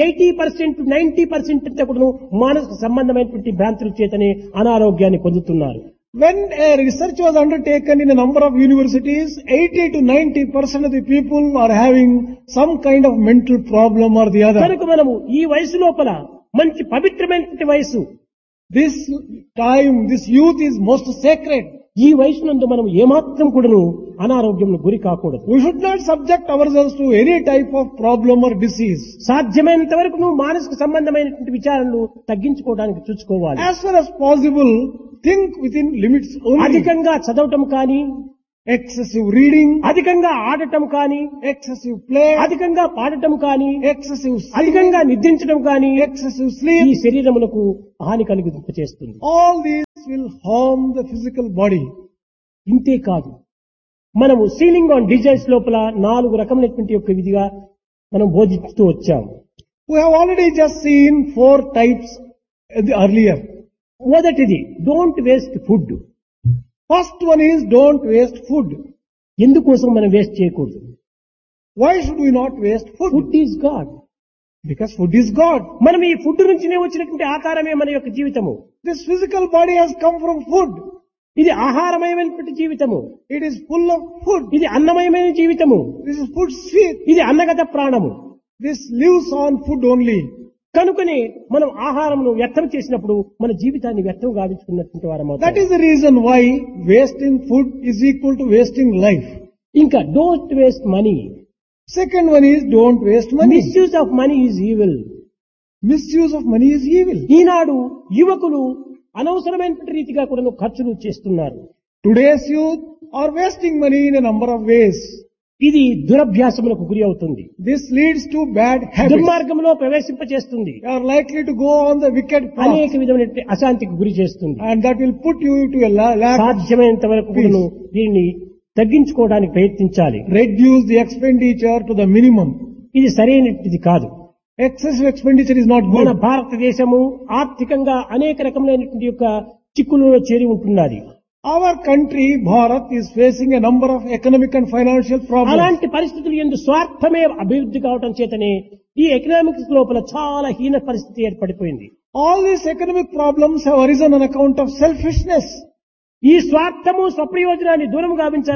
S2: 80% 90% అంతా కూడా మానసిక సంబంధమైనటువంటి భ్రాంతుల చేతనే అనారోగ్యాన్ని పొందుతున్నారు.
S1: When a research was undertaken in a number of universities, 80 to 90% of the people are having some kind of mental problem or the other.
S2: కనుక మనము ఈ వయసు లోపల మంచి పవిత్రమైనటువంటి వయసు.
S1: This time, this youth is most sacred.
S2: ఈ వయసు నందు మనం ఏమాత్రం కూడాను అనారోగ్యం గురి కాకూడదు.
S1: We should not subject ourselves to any type of problem or disease.
S2: సాధ్యమైనంత వరకు మానసిక సంబంధమైనటువంటి విచారణలు తగ్గించుకోవడానికి చూసుకోవాలి.
S1: As far as possible, think within limits only.
S2: అధికంగా చదవటం కానీ,
S1: Excessive reading,
S2: అధికంగా ఆడటం కానీ,
S1: excessive play,
S2: అధికంగా పాడటం కానీ,
S1: excessive
S2: అధికంగా
S1: singing,
S2: నిద్రించడం కానీ
S1: excessive
S2: ఈ
S1: sleep.
S2: శరీరములకు హాని కలిగింపచేస్తుంది.
S1: All these will harm the physical body.
S2: ఇంతే కాదు, మనము సీలింగ్ ఆన్ డిజైన్స్ లోపల 4 రకమైనటువంటి యొక్క విధిగా మనం బోధిస్తూ వచ్చాము.
S1: We have already just seen 4 types earlier.
S2: మొదటిది don't waste food.
S1: First one is don't waste food.
S2: ఎందుకోసం మనం వేస్ట్ చేయకూడదు?
S1: Why should we not waste food?
S2: Food is God.
S1: Because food is God.
S2: మనం ఈ ఫుడ్ నుంచినే వచ్చినటువంటి ఆకారమే మన యొక్క జీవితము.
S1: This physical body has come from food.
S2: ఇది ఆహారమయమైనటువంటి జీవితము.
S1: It is full of food.
S2: ఇది అన్నమయమైన జీవితము.
S1: This is food sweet.
S2: ఇది అన్నగత ప్రాణము.
S1: This lives on food only.
S2: కనుకనే మనం ఆహారమును వ్యర్థం చేసినప్పుడు మన జీవితాన్ని వ్యర్థం గావించుకున్నటువంటి వారము.
S1: That is the reason why wasting food is equal to wasting life.
S2: ఇంకా don't waste money.
S1: Second one is don't waste money.
S2: Misuse of money is evil.
S1: Misuse of money is evil.
S2: ఈనాడు యువకులు అనవసరమైనటువంటి రీతిగా కూడా ఖర్చులు చేస్తున్నారు.
S1: Today's youth are wasting money in a number of ways.
S2: ఇది దురభ్యాసములకు గురి అవుతుంది.
S1: This leads to bad habits.
S2: దుర్మార్గంలో ప్రవేశింపచేస్తుంది.
S1: You are likely to go on the wicked path.
S2: అనేక విధమైనటువంటి అశాంతికి గురి చేస్తుంది.
S1: And that will put you to a lack of
S2: సాధ్యమైనంత వరకు కూడాను దీనిని తగ్గించుకోవడానికి ప్రయత్నించాలి.
S1: Reduce the expenditure to the minimum.
S2: ఇది సరైనది కాదు.
S1: Excessive expenditure is not
S2: మన
S1: good.
S2: భారతదేశము ఆర్థికంగా అనేక రకములైనటువంటి యొక్క చిక్కులలో చేరి ఉంటున్నది.
S1: Our country, Bharat, is facing a number of economic and financial problems.
S2: అలాంటి పరిస్థితులు ఎందు స్వార్థమే అభివృద్ధి కావడం చేతనే ఈ ఎకనామిక్స్ లోపల చాలా హీన పరిస్థితి ఏర్పడిపోయింది.
S1: All these economic problems have arisen on account of selfishness.
S2: ఈ స్వార్థము స్వప్రయోజనాన్ని దూరం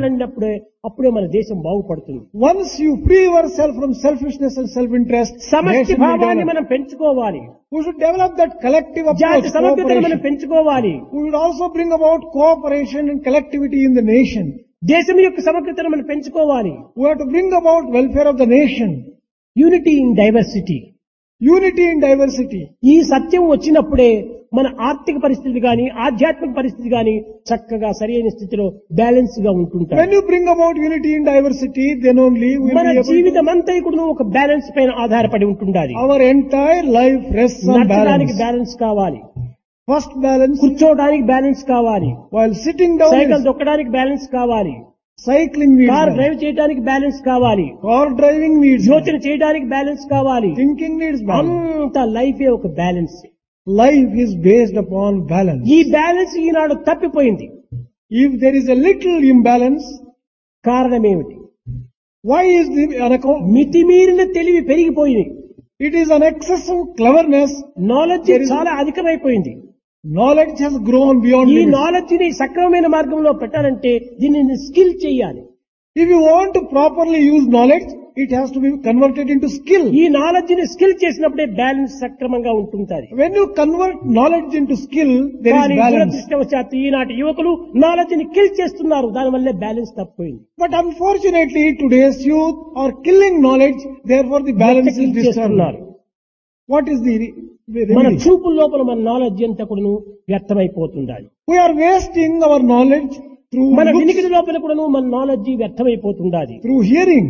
S2: అప్పుడే మన దేశం బాగుపడుతుంది.
S1: Once you free yourself from selfishness and self-interest,
S2: సమష్టి
S1: nation will
S2: భావాన్ని
S1: develop.
S2: మనం పెంచుకోవాలి.
S1: We should develop that collective
S2: జాతి
S1: approach,
S2: సమగ్రతను మనం
S1: cooperation.
S2: పెంచుకోవాలి.
S1: We would also bring about cooperation and collectivity in the nation.
S2: దేశం యొక్క సమగ్రతను మనం పెంచుకోవాలి.
S1: We have to bring about welfare of the nation.
S2: Unity in diversity.
S1: Unity in diversity.
S2: ఈ సత్యం వచ్చినప్పుడే మన ఆర్థిక పరిస్థితి గాని ఆధ్యాత్మిక పరిస్థితి గాని చక్కగా సరైన స్థితిలో బ్యాలెన్స్ గా ఉంటుంటాయి.
S1: When you bring about unity in diversity, then only we will
S2: మన
S1: be able
S2: జీవితం అంతా కూడా ఒక బ్యాలెన్స్ పైన ఆధారపడి ఉంటుండాలి.
S1: to, our entire life rests on
S2: నడచడానికి
S1: balance.
S2: Balance కావాలి,
S1: First balance,
S2: కూర్చోవడానికి బ్యాలెన్స్ కావాలి,
S1: while sitting down,
S2: cycle
S1: is
S2: దొక్కడానికి balance కావాలి,
S1: cycling needs
S2: car
S1: balance.
S2: Drive చేయడానికి బ్యాలెన్స్ కావాలి,
S1: Car driving needs
S2: యోచన
S1: balance.
S2: చేయడానికి బ్యాలెన్స్ కావాలి.
S1: Thinking needs balance.
S2: అంత లైఫే ఒక balance.
S1: Life is based upon balance.
S2: ఈ బ్యాలెన్స్ ఈనాడు తప్పిపోయింది.
S1: If there is a little imbalance,
S2: కారణమేమిటి?
S1: why is the on account?
S2: మితిమీరిన తెలివి పెరిగిపోయింది.
S1: It is an excessive cleverness.
S2: Knowledge
S1: There is-
S2: చాలా అధికమైపోయింది.
S1: Knowledge has grown beyond
S2: ఈ
S1: limits.
S2: నాలెడ్జ్ ని సక్రమమైన మార్గంలో పెట్టాలంటే దీనిని స్కిల్ చేయాలి.
S1: If you want to properly use knowledge, it has to be converted into skill.
S2: ఈ నాలెడ్జ్ ని స్కిల్ చేసినప్పుడే బ్యాలెన్స్ సక్రమంగా ఉంటుంటారు.
S1: When you convert knowledge into skill, there
S2: కానీ
S1: is balance.
S2: దురదృష్టవశాత్తు ఈనాటి యువకులు నాలెడ్జ్ ని కిల్ చేస్తున్నారు. దానివల్లే బ్యాలెన్స్ తప్పిపోయింది.
S1: But unfortunately, today's youth are killing knowledge, therefore the balance is
S2: kill
S1: disturbed.
S2: చేస్తున్నారు.
S1: What is the
S2: మన
S1: remedy?
S2: చూపుల లోపల మన నాలెడ్జ్ అంతా కూడా వ్యర్థమైపోతుండాలి.
S1: We are wasting our knowledge through
S2: మన
S1: looks,
S2: వినికిడి లోపల కూడా మన knowledge వ్యర్థమైపోతుండాలి.
S1: through hearing.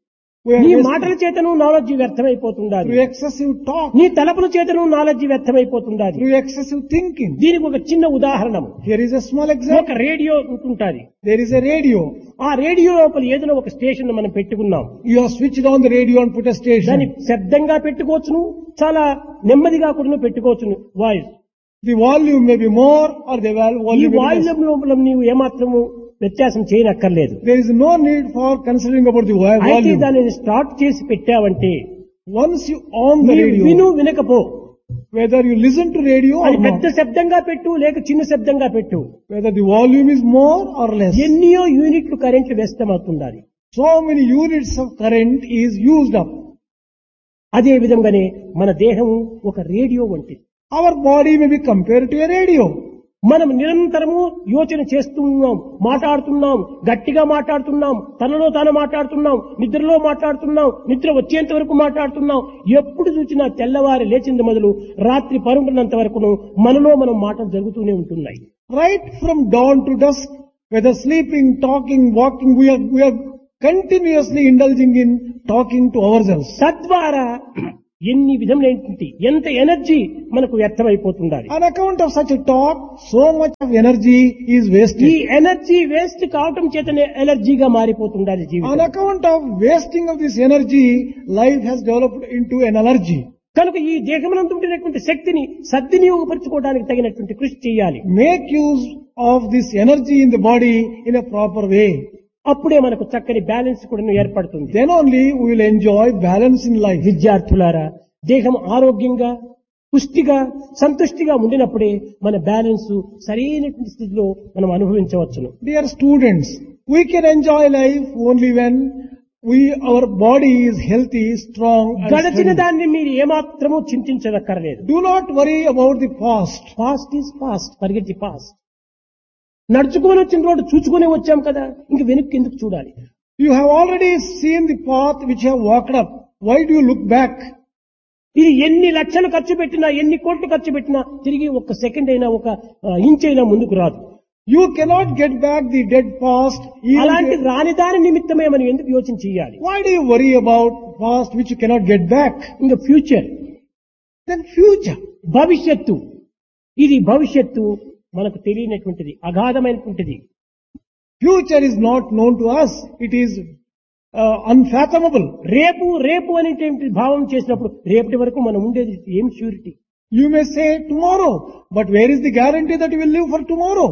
S1: We are
S2: నీ
S1: wasting
S2: మాటల చేతను నాలెడ్జ్ వ్యర్థమైపోతుండాలి.
S1: through excessive talk,
S2: నీ తలపుల చేతను నాలెడ్జ్ వ్యర్థమైపోతుండాలి.
S1: through excessive thinking.
S2: దీనికి ఒక చిన్న ఉదాహరణము.
S1: Here is a small
S2: ఒక
S1: example.
S2: Radio ఉంటుంటాది.
S1: There is a radio.
S2: ఆ రేడియో లోపల ఏదైనా ఒక స్టేషన్ మనం పెట్టుకున్నాం.
S1: You have switched on the radio and put a
S2: దాన్ని
S1: station.
S2: శబ్దంగా పెట్టుకోవచ్చును, చాలా నెమ్మదిగా కూడా పెట్టుకోవచ్చును voice.
S1: The volume may be more or the
S2: ఈ
S1: volume may be less.
S2: Voice లోపల నీవు ఏమాత్రము వ్యత్యాసం చేయనక్కర్లేదు.
S1: There is no need for considering about the
S2: అయితే
S1: volume.
S2: దానిని స్టార్ట్ చేసి పెట్టావంటే
S1: Once you on the
S2: నీవు
S1: radio,
S2: విను వినకపో,
S1: whether you listen to radio or
S2: అది పెద్ద
S1: not,
S2: శబ్దంగా పెట్టు లేక చిన్న శబ్దంగా పెట్టు,
S1: whether the volume is more or less,
S2: ఎన్నో యూనిట్లు కరెంట్లు వ్యస్తమవుతుండాలి.
S1: so many units of current is used up.
S2: అదే విధంగానే మన దేహము ఒక రేడియో వంటిది.
S1: Our body may be compared to a radio.
S2: మనం నిరంతరము యోచన చేస్తున్నాం, మాట్లాడుతున్నాం, గట్టిగా మాట్లాడుతున్నాం, తనలో తాను మాట్లాడుతున్నాం, నిద్రలో మాట్లాడుతున్నాం, నిద్ర వచ్చేంత వరకు మాట్లాడుతున్నాం. ఎప్పుడు చూసినా తెల్లవారి లేచింది మొదలు రాత్రి పరుంటున్నంత వరకును మనలో మనం మాటలు జరుగుతూనే ఉంటున్నాయి.
S1: Right from dawn to dusk, whether sleeping, talking, walking, we are continuously indulging in talking to ourselves.
S2: తద్వారా ఎన్ని విధములైనటువంటి ఎంత ఎనర్జీ మనకు వ్యర్థమైపోతుండాలి.
S1: On account of such a talk, so much of energy is
S2: ఈ
S1: wasted.
S2: ఎనర్జీ వేస్ట్ కావటం చేతనే ఎలర్జీగా మారిపోతుండాలి
S1: On
S2: జీవితం.
S1: account of wasting of this energy, life has developed into an allergy.
S2: కనుక ఈ దేహమునందు ఉండినటువంటి శక్తిని సద్వినియోగపరచుకోవడానికి తగినటువంటి కృషి చేయాలి.
S1: Make use of this energy in the body in a proper way.
S2: అప్పుడే మనకు చక్కని బ్యాలెన్స్ కూడా ఏర్పడుతుంది.
S1: Then only we will enjoy balance in life.
S2: విద్యార్థులారా, దేహం ఆరోగ్యంగా పుష్టిగా సంతుష్టిగా ఉండినప్పుడే మన బ్యాలెన్స్ సరైనటువంటి స్థితిలో మనం అనుభవించవచ్చును.
S1: Dear students, we can enjoy life only when our body is healthy, strong and
S2: గడచిన
S1: steady.
S2: దాన్ని మీరు ఏమాత్రము చింతించదక్కర్లేదు.
S1: Do not worry about the past.
S2: Past is past, forget the past. నడుచుకొని వచ్చిన రోడ్డు చూచుకునే వచ్చాం కదా, ఇంక వెనక్కి ఎందుకు చూడాలి?
S1: You have already seen the path which you have walked up. Why do you look back?
S2: ఇది ఎన్ని లక్షలు ఖర్చు పెట్టినా, ఎన్ని కోట్లు ఖర్చు పెట్టినా తిరిగి ఒక్క సెకండ్ అయినా ఒక ఇంచ్ అయినా ముందుకు రాదు.
S1: You cannot get back the dead past.
S2: అలాంటి రాని దాని నిమిత్తమే మనం ఎందుకు యోచన చేయాలి?
S1: Why do you worry about past which you cannot get back?
S2: ఇంకా ఫ్యూచర్,
S1: Then future.
S2: భవిష్యత్తు, ఇది భవిష్యత్తు మనకు తెలియనటువంటిది, అగాధమైనటువంటిది.
S1: Future is not known to us. It is unfathomable.
S2: రేపు రేపు అనేటువంటి భావం చేసినప్పుడు రేపటి వరకు మనం ఉండేది ఏం surety?
S1: You may say tomorrow, but where is the guarantee that you will live for tomorrow?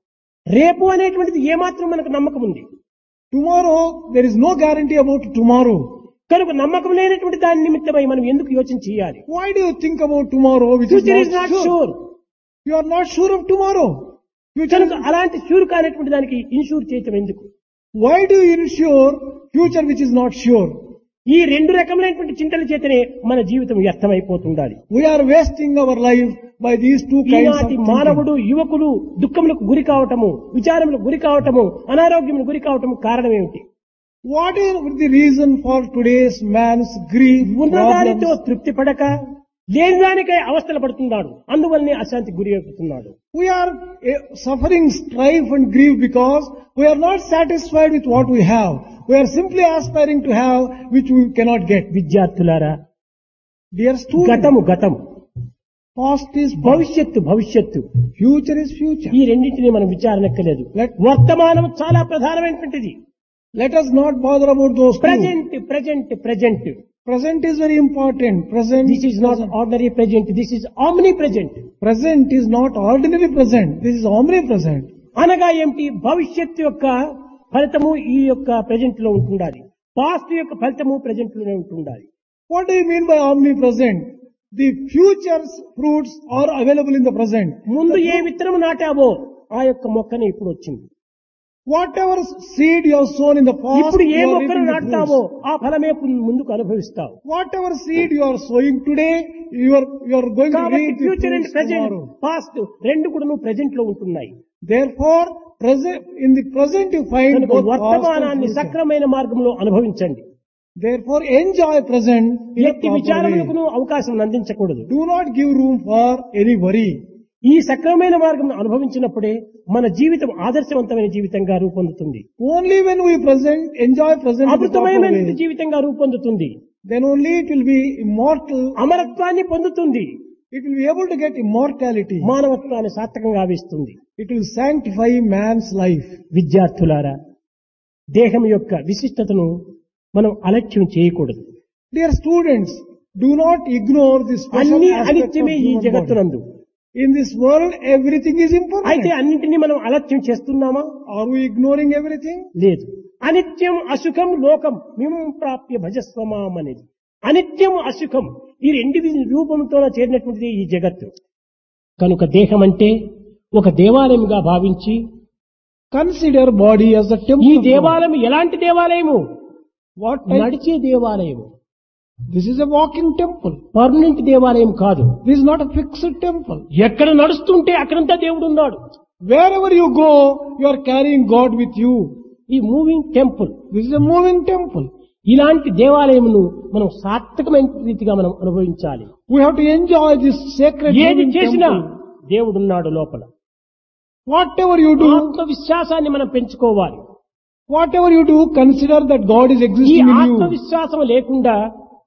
S2: రేపు అనేటువంటిది ఏమాత్రం మనకు నమ్మకం ఉంది.
S1: Tomorrow, there is no guarantee about tomorrow.
S2: కనుక నమ్మకం లేనటువంటి దాని నిమిత్తమై మనం ఎందుకు యోచన చేయాలి?
S1: Why do you think about tomorrow which
S2: future
S1: is
S2: is
S1: not
S2: not
S1: sure?
S2: Sure.
S1: You are not sure of tomorrow.
S2: కనుక అలాంటి షూర్ కానటువంటి దానికి ఇన్షూర్ చేయటం ఎందుకు?
S1: Why do you insure future which is not sure?
S2: ఈ రెండు రకములైనటువంటి చింతల చేతనే మన జీవితం వ్యర్థమైపోతుండాలి.
S1: We are wasting our life by these two kinds of
S2: ఈనాటి
S1: thinking.
S2: మానవుడు యువకులు దుఃఖములకు గురి కావటము, విచారములకు గురి కావటము, అనారోగ్యములకు గురి కావటము కారణం ఏమిటి?
S1: What is the reason for today's man's grief?
S2: ఉన్నదానితో
S1: Problems?
S2: తృప్తి పడక లేని దానికై అవస్థలు పడుతున్నాడు. అందువల్లనే అశాంతికి గురి అవుతున్నాడు.
S1: We are suffering strife and grief because we are not satisfied with what we have. We are simply aspiring to have which we cannot get.
S2: విద్యార్థులారా,
S1: Dear students,
S2: గతము గతము,
S1: past is past.
S2: భవిష్యత్తు భవిష్యత్తు,
S1: Future is future.
S2: ఈ రెండింటినీ మనం విచారణక్కలేదు.
S1: Let-
S2: వర్తమానం చాలా ప్రధానమైనటువంటిది.
S1: Let us not bother about those two.
S2: Present present present.
S1: Present is very important. Present.
S2: This is not ordinary present, this is omni present.
S1: Present is not ordinary present. This is omnipresent.
S2: అనగా ఏమిటి? భవిష్యత్తు యొక్క ఫలితము ఈ యొక్క present లో ఉంటుండాలి, past యొక్క ఫలితము ప్రజెంట్ లోనే ఉంటుండాలి.
S1: What do you mean by omnipresent? The future's fruits are available in the present.
S2: ముందు ఏ విత్తనం నాటావో ఆ యొక్క మొక్కనే ఇప్పుడు వచ్చింది.
S1: Whatever seed you have sown in the past,
S2: ఇప్పుడు ఏ
S1: you are
S2: మొక్కను
S1: reaping the
S2: నాటుతావో
S1: fruits.
S2: ఆ ఫలమే ముందుకు అనుభవిస్తావు.
S1: Whatever seed you are sowing today, you are going to
S2: కాబట్టి
S1: reap the
S2: future and
S1: fruits
S2: present,
S1: tomorrow.
S2: Past రెండు కూడా present లో ఉంటున్నాయి.
S1: Therefore, in the present you find
S2: కనుక
S1: both past and
S2: వర్తమానాన్ని
S1: future.
S2: సక్రమైన మార్గంలో అనుభవించండి.
S1: Therefore, enjoy present in a
S2: ఎట్టి
S1: proper way.
S2: విచారములకు అవకాశం అందించకూడదు.
S1: Do not give room for any worry.
S2: ఈ సక్రమైన మార్గం అనుభవించినప్పుడే మన జీవితం ఆదర్శవంతమైన జీవితంగా రూపొందుతుంది,
S1: Only when we enjoy present in the proper
S2: అమృతమైన
S1: way,
S2: జీవితంగా రూపొందుతుంది,
S1: then only it will be immortal.
S2: అమరత్వాన్ని పొందుతుంది,
S1: It will be able to get immortality.
S2: మానవత్వాన్ని సార్థకంగా ఆవిస్తుంది.
S1: It will sanctify man's life.
S2: విద్యార్థులారా, దేహం యొక్క విశిష్టతను మనం అలక్ష్యం చేయకూడదు.
S1: Dear students, do not ignore this special
S2: అన్ని
S1: aspect of
S2: అనిత్యమే ఈ
S1: human body.
S2: జగత్తునందు.
S1: In this world, everything is
S2: అయితే
S1: impermanent.
S2: అన్నింటినీ మనం అలక్ష్యం చేస్తున్నామా?
S1: Are we ignoring everything?
S2: లేదు. అనిత్యం అసుఖం లోకం మిమం ప్రాప్య భజస్వమాం అనేది. అనిత్యం అసుఖం ఈ రెండు రూపంతో చేరినటువంటిది ఈ జగత్తు. కనుక దేహం అంటే ఒక దేవాలయంగా భావించి,
S1: Consider body as a temple.
S2: ఈ
S1: of God.
S2: దేవాలయం ఎలాంటి దేవాలయము?
S1: What type?
S2: నడిచే దేవాలయము,
S1: This is a walking temple.
S2: Permanent దేవాలయం కాదు.
S1: This is not a fixed temple.
S2: ఎక్కడ నడుస్తుంటే అక్కడంతా దేవుడు ఉన్నాడు.
S1: Wherever you go, you are carrying God with you.
S2: ఈ moving temple,
S1: This is a moving temple.
S2: ఇలాంటి దేవాలయమును మనం సార్థకమైన రీతిగా మనం అనుభవించాలి.
S1: We have to enjoy this sacred
S2: ఏది
S1: moving
S2: చేసినా
S1: temple.
S2: దేవుడున్నాడు లోపల.
S1: Whatever you do,
S2: ఆత్మవిశ్వాసాన్ని మనం పెంచుకోవాలి.
S1: whatever you do, consider that God is
S2: ఈ
S1: existing in you.
S2: ఆత్మవిశ్వాసం లేకుండా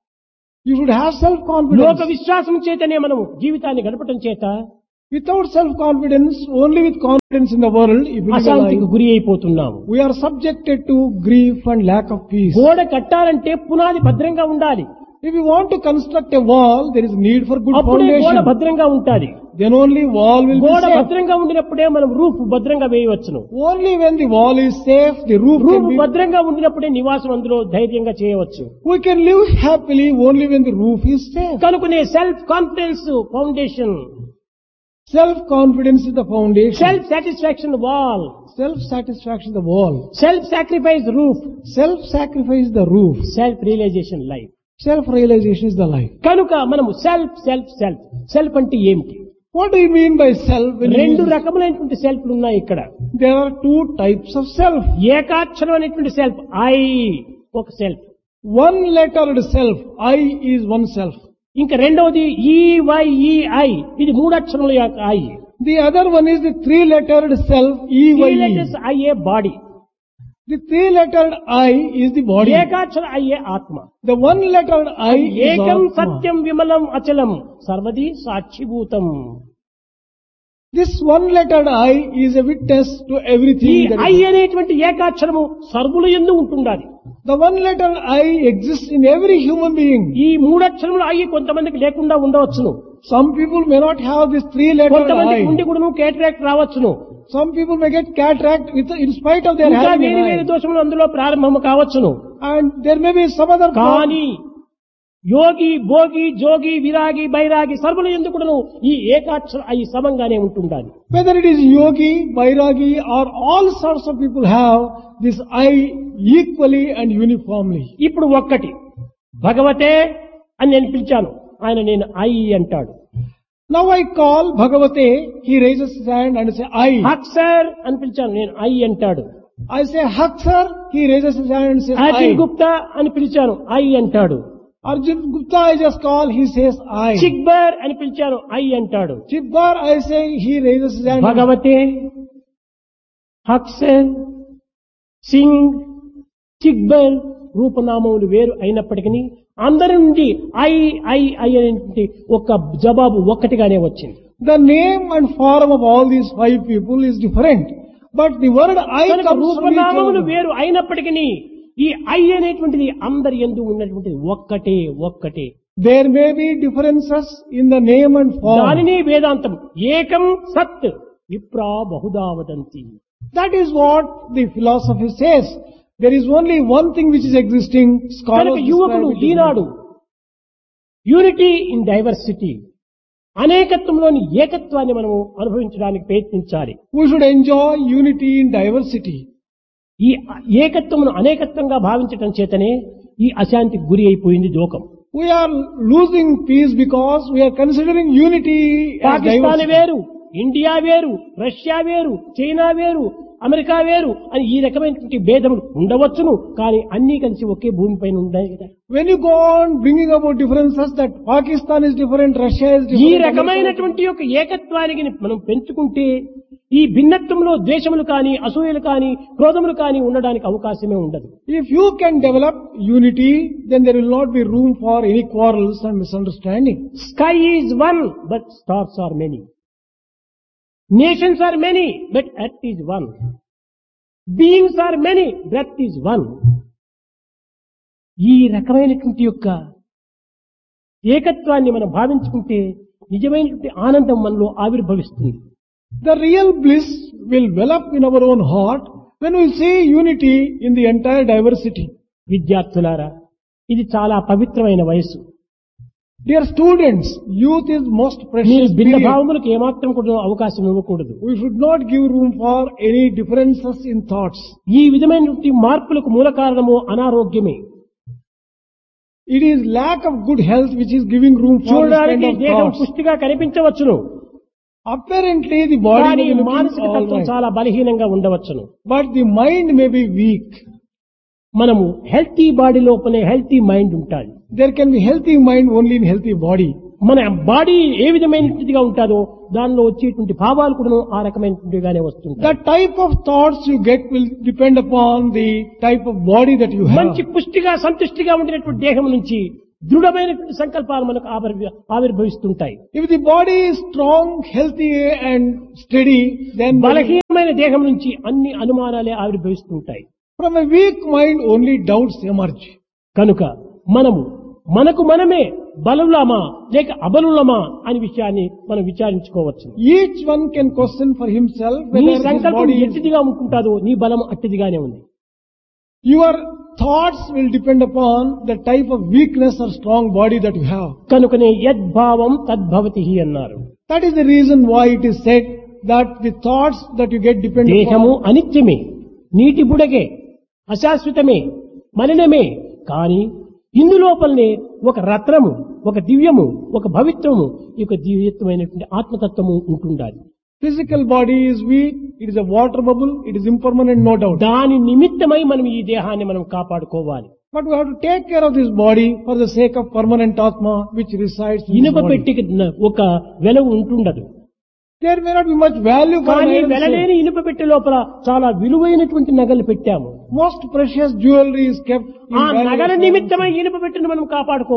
S1: You should have
S2: లోక
S1: self-confidence.
S2: విశ్వాసం చేతనే మనము జీవితాన్ని గడపటం చేత
S1: Without self-confidence, only with confidence in the world, if we live a
S2: అశాంతికి
S1: life,
S2: గురి అయిపోతున్నాము.
S1: we are subjected to grief and lack of peace.
S2: గోడ కట్టాలంటే పునాది భద్రంగా ఉండాలి.
S1: If you want to construct a wall, there is need for good
S2: అప్పుడే గోడ
S1: foundation.
S2: భద్రంగా ఉంటాది.
S1: Then only wall will be
S2: గోడ
S1: safe.
S2: భద్రంగా ఉండినప్పుడే మనం రూఫ్ భద్రంగా వేయవచ్చును.
S1: Only when the wall is safe, the roof
S2: roof
S1: can be.
S2: భద్రంగా ఉండినప్పుడే నివాసం అందులో ధైర్యంగా చేయవచ్చు.
S1: We can live happily only when the roof is safe.
S2: కనుకనే self confidence foundation,
S1: Self-confidence is the foundation.
S2: Self satisfaction wall,
S1: Self-satisfaction the wall.
S2: Self sacrifice roof,
S1: Self-sacrifice the roof.
S2: Self realisation life.
S1: Self-realization is the life.
S2: కనుక మనము self self self self అంటే ఏమిటి?
S1: What do you mean by self? When you
S2: రెండు
S1: use-
S2: రకములైనటువంటి సెల్ఫ్లు ఉన్నాయి ఇక్కడ.
S1: There are two types of self.
S2: ఏకాక్షరం అనేటువంటి self I ఒక self,
S1: One lettered self, I is one self.
S2: ఇంకా రెండవది ఈవైఈఐ, ఇది మూడక్షరముల యొక్క I.
S1: The other one is the three-lettered self, EYE.
S2: IA body,
S1: The three-lettered I is the body.
S2: ఏకాక్షర IA ఆత్మ.
S1: The one-lettered I is
S2: ఏకం
S1: Atma.
S2: Satyam విమలం అచలం సర్వది సాక్షిభూతం.
S1: This one-lettered I is a witness to
S2: ఈ
S1: everything that
S2: I
S1: is.
S2: అనేటువంటి ఏకాక్షరము సర్వుల యందు ఉంటుండాలి.
S1: The one-lettered I exists in every human being.
S2: ఈ మూడక్షరముల I కొంతమందికి లేకుండా ఉండవచ్చును.
S1: Some people may not have this three-lettered
S2: కొంతమందికి
S1: I.
S2: ఉండి కూడాను cataract రావచ్చును.
S1: Some people may get cataract in spite of their
S2: ఇంకా
S1: having
S2: వేరు
S1: an
S2: వేరు
S1: eye.
S2: దోషములు అందులో ప్రారంభము కావచ్చును.
S1: And there may be some other
S2: కానీ యోగి భోగి జోగి విరాగి బైరాగి సర్వుల యందు కూడాను ఈ ఏకాక్షర ఐ సమంగానే ఉంటుండాలి.
S1: whether it is yogi, vairagi or all sorts of people have this I equally and uniformly.
S2: ఇప్పుడు ఒక్కటి భగవతే అని నేను పిలిచాను, ఆయన నేను ఐ అంటాడు.
S1: Now I call Bhagavate, he raises his hand and say I.
S2: Haq sir అని పిలిచాను, నేను ఐ అంటాడు.
S1: I say Hak sir, he raises his hand and says
S2: Arjun
S1: I.
S2: Gupta అని పిలిచాను, ఐ అంటాడు.
S1: Arjun Gupta I just call, he says I.
S2: చిక్బర్ అని పిలిచాను, I అంటాడు.
S1: Chibbar I say, he raises his hand.
S2: భగవతే హక్ సార్ సింగ్ చిక్బర్ రూపనామములు వేరు అయినప్పటికీ అందరి నుండి ఐ ఐ ఐ అనేటువంటి ఒక జవాబు ఒక్కటిగానే వచ్చింది.
S1: The name and form of all these five people is different. But the word I
S2: కనుక
S1: comes from each
S2: రూపనామములు
S1: other.
S2: వేరు అయినప్పటికీ ఈ ఐ అనేటువంటిది అందరి యందు ఉన్నటువంటిది ఒక్కటే ఒక్కటే.
S1: There may be differences in the name and form.
S2: దానిని వేదాంతం ఏకం సత్ విప్రా Bahuda వదంతి.
S1: That is what the philosophy says. There is only one thing which is existing. Scholars
S2: కనుక యువకుడు
S1: describe it
S2: Eenadu unity in diversity అనేకత్వంలోని ఏకత్వాన్ని మనము అనుభవించడానికి ప్రయత్నించాలి.
S1: We should enjoy unity in diversity.
S2: ఈ ఏకత్వమును అనేకత్వంగా భావించటం చేతనే ఈ అశాంతికి గురి అయిపోయింది లోకం.
S1: We are losing peace because we are considering unity as
S2: Pakistan
S1: diversity.
S2: వేరు, ఇండియా వేరు, రష్యా వేరు, చైనా వేరు, అమెరికా వేరు అని ఈ రకమైనటువంటి భేదములు ఉండవచ్చును. కానీ అన్ని కలిసి ఒకే భూమిపైన ఉన్నాయి కదా.
S1: When you go on bringing about differences that Pakistan is different, Russia is
S2: ఈ
S1: different.
S2: రకమైనటువంటి యొక్క ఏకత్వానికి మనం పెంచుకుంటే ఈ భిన్నత్వంలో ద్వేషములు కానీ అసూయలు కానీ క్రోధములు కానీ ఉండడానికి అవకాశమే ఉండదు.
S1: If you can develop unity, then there will not be room for any quarrels and misunderstanding.
S2: Sky is one but stars are many, nations are many but earth is one, beings are many breath is one. ఈ రకమైనటువంటి యొక్క ఏకత్వాన్ని మనం భావించుకుంటే నిజమైనటువంటి ఆనందం మనలో ఆవిర్భవిస్తుంది.
S1: The real bliss will well up in our own heart when we see unity in the entire diversity.
S2: విద్యార్థులారా, ఇది చాలా పవిత్రమైన వయస్సు.
S1: Dear students, youth is most
S2: మీరు
S1: precious
S2: భిన్న
S1: period.
S2: భావములకు ఏమాత్రం కూడా అవకాశం ఇవ్వకూడదు.
S1: We should not give room for any differences in thoughts.
S2: ఈ విధమైనటువంటి మార్పులకు మూల కారణము అనారోగ్యమే.
S1: It is lack of good health which is giving room for this kind
S2: చూడడానికి
S1: of
S2: దేహం
S1: thoughts.
S2: పుష్టిగా కనిపించవచ్చును,
S1: Apparently the body
S2: కానీ
S1: may be looking
S2: మానసిక
S1: all
S2: తత్వం
S1: right,
S2: చాలా బలహీనంగా ఉండవచ్చును.
S1: but the mind may be weak.
S2: మనము హెల్తీ బాడీ లోపలే హెల్తీ మైండ్ ఉంటాయి.
S1: There can be healthy mind only in healthy body.
S2: మన బాడీ ఏ విధమైనటువంటిదిగా ఉంటుందో దానిలో వచ్చేటువంటి భావాలు కూడా ఆ రకమైనటువంటిగానే వస్తుంటాయి.
S1: The type of thoughts you get will depend upon the type of body that you have.
S2: మంచి పుష్టిగా సంతుష్టిగా ఉండినటువంటి దేహం నుంచి దృఢమైనటువంటి సంకల్పాలు మనకు ఆవిర్భవిస్తుంటాయి.
S1: If the body is strong, healthy and steady, then
S2: బలహీనమైన దేహం నుంచి అన్ని అనుమానాలే ఆవిర్భవిస్తుంటాయి.
S1: from a weak mind only doubts emerge.
S2: కనుక మనము మనకు మనమే బలులమా లేక అబలులమా అనే విషయాన్ని మనం విచారించుకోవచ్చు.
S1: Each one can question for himself
S2: నీ
S1: whether his
S2: సంకల్పం
S1: body is...
S2: ఎట్టిదిగా ఉంటుందో నీ బలం అట్టిదిగానే ఉంది.
S1: Your thoughts will depend upon the type of weakness or strong body that you have.
S2: కనుకనే యద్భావం తద్భవతి అన్నారు.
S1: That is the reason why it is said that the thoughts that you get depend
S2: దేహము
S1: upon.
S2: అనిత్యమే, నీటి బుడగే, అశాశ్వతమే, మలినమే. కానీ ఇందులోపలనే ఒక రత్నము, ఒక దివ్యము, ఒక భవిత్వము, ఈ యొక్క దివ్యత్వమైనటువంటి ఆత్మతత్వము ఉంటుండాలి.
S1: Physical body is weak, it is a water bubble, it is impermanent, no doubt.
S2: దాని నిమిత్తమై మనం ఈ దేహాన్ని మనం కాపాడుకోవాలి.
S1: But we have to take care of this body for the sake of permanent Atma which resides in this
S2: ఇనుప
S1: body.
S2: పెట్టికి ఒక వెల ఉంటుండదు.
S1: There may not be much value for an
S2: కానీ
S1: iron
S2: వెలలేని
S1: safe.
S2: ఇనుప పెట్టె లోపల చాలా విలువైనటువంటి నగలు పెట్టాము.
S1: Most precious jewelry is kept in
S2: ఆ
S1: valuable
S2: నగల
S1: forms.
S2: నిమిత్తమై ఇనుప పెట్టెను మనం కాపాడుకోవాలి.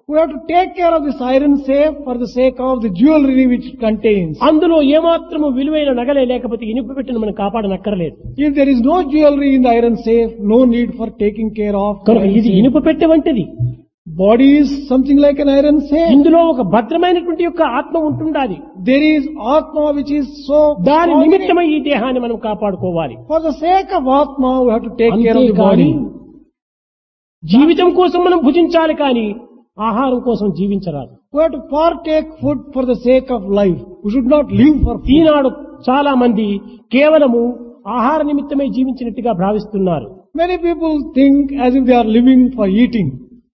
S1: We have to take care of this iron safe for the sake of the jewelry which it contains.
S2: అందులో ఏమాత్రము విలువైన నగలే లేకపోతే ఇనుప పెట్టిన మనం కాపాడనక్కర్లేదు.
S1: If there is no jewelry in the iron safe, no need for taking care of.
S2: కనుక ఇది ఇనుప పెట్టె వంటిది.
S1: Body is something like an iron safe.
S2: ఇందులో ఒక భద్రమైనటువంటి యొక్క ఆత్మ ఉంటుండాలి.
S1: There is Atma which is so
S2: దాని
S1: strong in it.
S2: నిమిత్తమై ఈ దేహాన్ని మనం కాపాడుకోవాలి.
S1: For the sake of Atma, we have to take care of the
S2: అంతేకాని
S1: body.
S2: జీవితం కోసం మనం భుజించాలి కానీ ఆహారం కోసం జీవించరాదు.
S1: We have to partake food for the sake of life. We should not live for food.
S2: ఈనాడు చాలా మంది కేవలము ఆహార నిమిత్తమై జీవించినట్టుగా భావిస్తున్నారు.
S1: Many people think as if they are living for eating.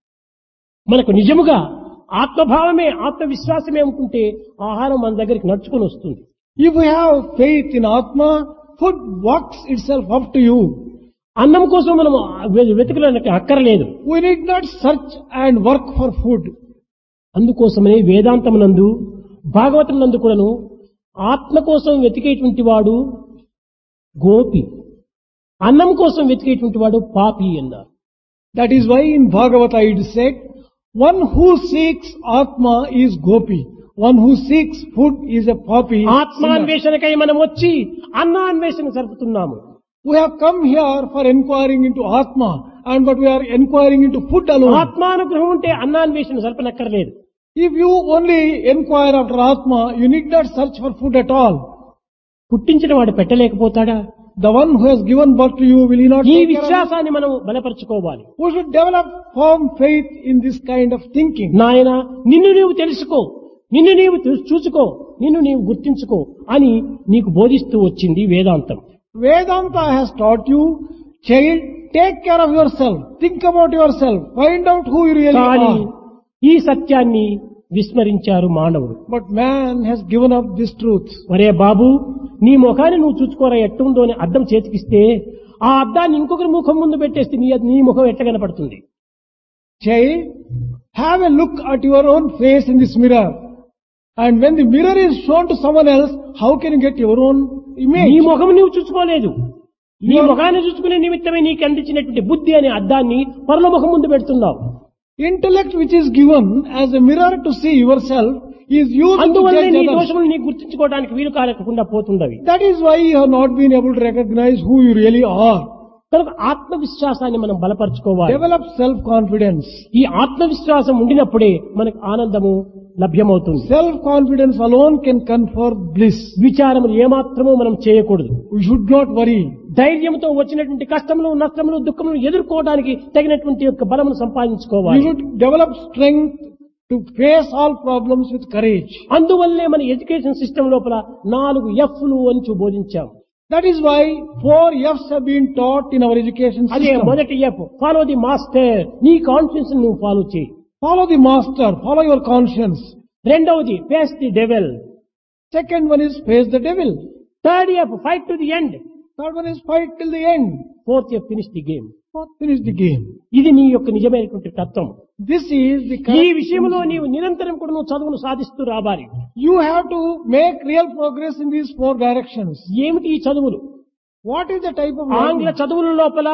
S2: మనకు నిజముగా ఆత్మభావమే ఆత్మవిశ్వాసమే ఉంటుంటే ఆహారం మన దగ్గరికి నడుచుకొని వస్తుంది.
S1: If we have faith in Atma, food walks itself up to you.
S2: అన్నం కోసం మనం వెతకడానికి అక్కర్లేదు.
S1: We need not search and work for food.
S2: అందుకోసమనే వేదాంతమునందు భాగవతమునందు కూడాను ఆత్మ కోసం వెతికేటువంటి వాడు గోపి, అన్నం కోసం వెతికేటువంటి వాడు పాపి అన్నారు.
S1: That is why in Bhagavata it is said, one who seeks Atma is Gopi. One who seeks food is a papi.
S2: ఆత్మాన్వేషణకై మనం వచ్చి అన్నాన్వేషణ జరుపుతున్నాము.
S1: We have come here for inquiring into Atma, but we are inquiring into food alone.
S2: ఆత్మానుగ్రహం ఉంటే అన్నాన్వేషణ జరపనక్కర్లేదు.
S1: If you only inquire after Atma, you need not search for food at all.
S2: పుట్టించిన వాడు పెట్టలేకపోతాడా?
S1: The one who has given birth to you, will he not
S2: ఈ
S1: take care of you?
S2: విశ్వాసాన్ని మనం బలపరచుకోవాలి.
S1: We should develop firm faith in this kind of thinking.
S2: నాయన నిన్ను నీవు తెలుసుకో, నిన్ను నీవు చూసుకో, నిన్ను నీవు గుర్తించుకో అని నీకు బోధిస్తూ వచ్చింది వేదాంతం.
S1: Vedanta has taught you, child, take care of yourself, think about yourself, find out who you really
S2: కానీ
S1: are.
S2: ఈ సత్యాన్ని విస్మరించారు మానవుడు.
S1: But man has given up this truth.
S2: ఒరే బాబు, నీ ముఖాన్ని నువ్వు చూసుకోరా ఎట్టుందో అని అద్దం చేతికిస్తే ఆ అద్దాన్ని ఇంకొకరి ముఖం ముందు పెట్టేస్తే నీ ముఖం ఎట్ట కనపడుతుంది?
S1: Child, have a look at your own face in this mirror. And when the mirror is shown to someone else, how can you get your own
S2: నీ
S1: image?
S2: ముఖం నీవు చూసుకోలేదు. నీ ముఖాన్ని చూసుకునే నిమిత్తమే నీకు అందించినటువంటి బుద్ధి అనే అద్దాన్ని పరుల ముఖం ముందు పెడుతున్నావు.
S1: Intellect which is given as a mirror to see yourself is used to
S2: అందువల్ల నీ
S1: judge others.
S2: దోషములు నీకు గుర్తించుకోవడానికి వీలు కాలేకుండా పోతుండవి.
S1: That is why you have not been able to recognize who you really are.
S2: కనుక ఆత్మవిశ్వాసాన్ని మనం బలపరచుకోవాలి.
S1: Develop self-confidence.
S2: ఈ ఆత్మవిశ్వాసం ఉండినప్పుడే మనకు ఆనందము లభ్యమవుతుంది.
S1: Self-confidence alone can confer bliss.
S2: విచారములు ఏమాత్రమూ మనం చేయకూడదు.
S1: We should not worry.
S2: ధైర్యంతో వచ్చినటువంటి కష్టములు, నష్టములు, దుఃఖములు ఎదుర్కోవడానికి తగినటువంటి యొక్క బలమును
S1: You
S2: సంపాదించుకోవాలి.
S1: should develop strength to face all problems with courage.
S2: అందువల్లే మన ఎడ్యుకేషన్ సిస్టమ్ లోపల 4 F'లు అని బోధించాం.
S1: That is why 4 F's have been taught in our education
S2: అదే
S1: system.
S2: మొదటి F, ఫాలో ది మాస్టర్. నీ కాన్ఫిడెన్స్ నువ్వు ఫాలో చేయి.
S1: Follow the master, follow your conscience.
S2: రెండవది face the devil.
S1: Second one is face the devil.
S2: Third F, fight to the end.
S1: Third one is fight till the end.
S2: Fourth F, finish the game.
S1: Fourth, finish the game.
S2: ఇది నీ యొక్క నిజమైనటువంటి తత్వం.
S1: This is the
S2: ఈ
S1: correct
S2: విషయంలో
S1: principle.
S2: నీవు నిరంతరం కూడా నువ్వు చదువును సాధిస్తూ రావాలి.
S1: You have to make real progress in these 4 directions.
S2: ఏమిటి ఈ చదువులు?
S1: What is the type of
S2: ఆంగ్ల
S1: learning?
S2: చదువుల లోపల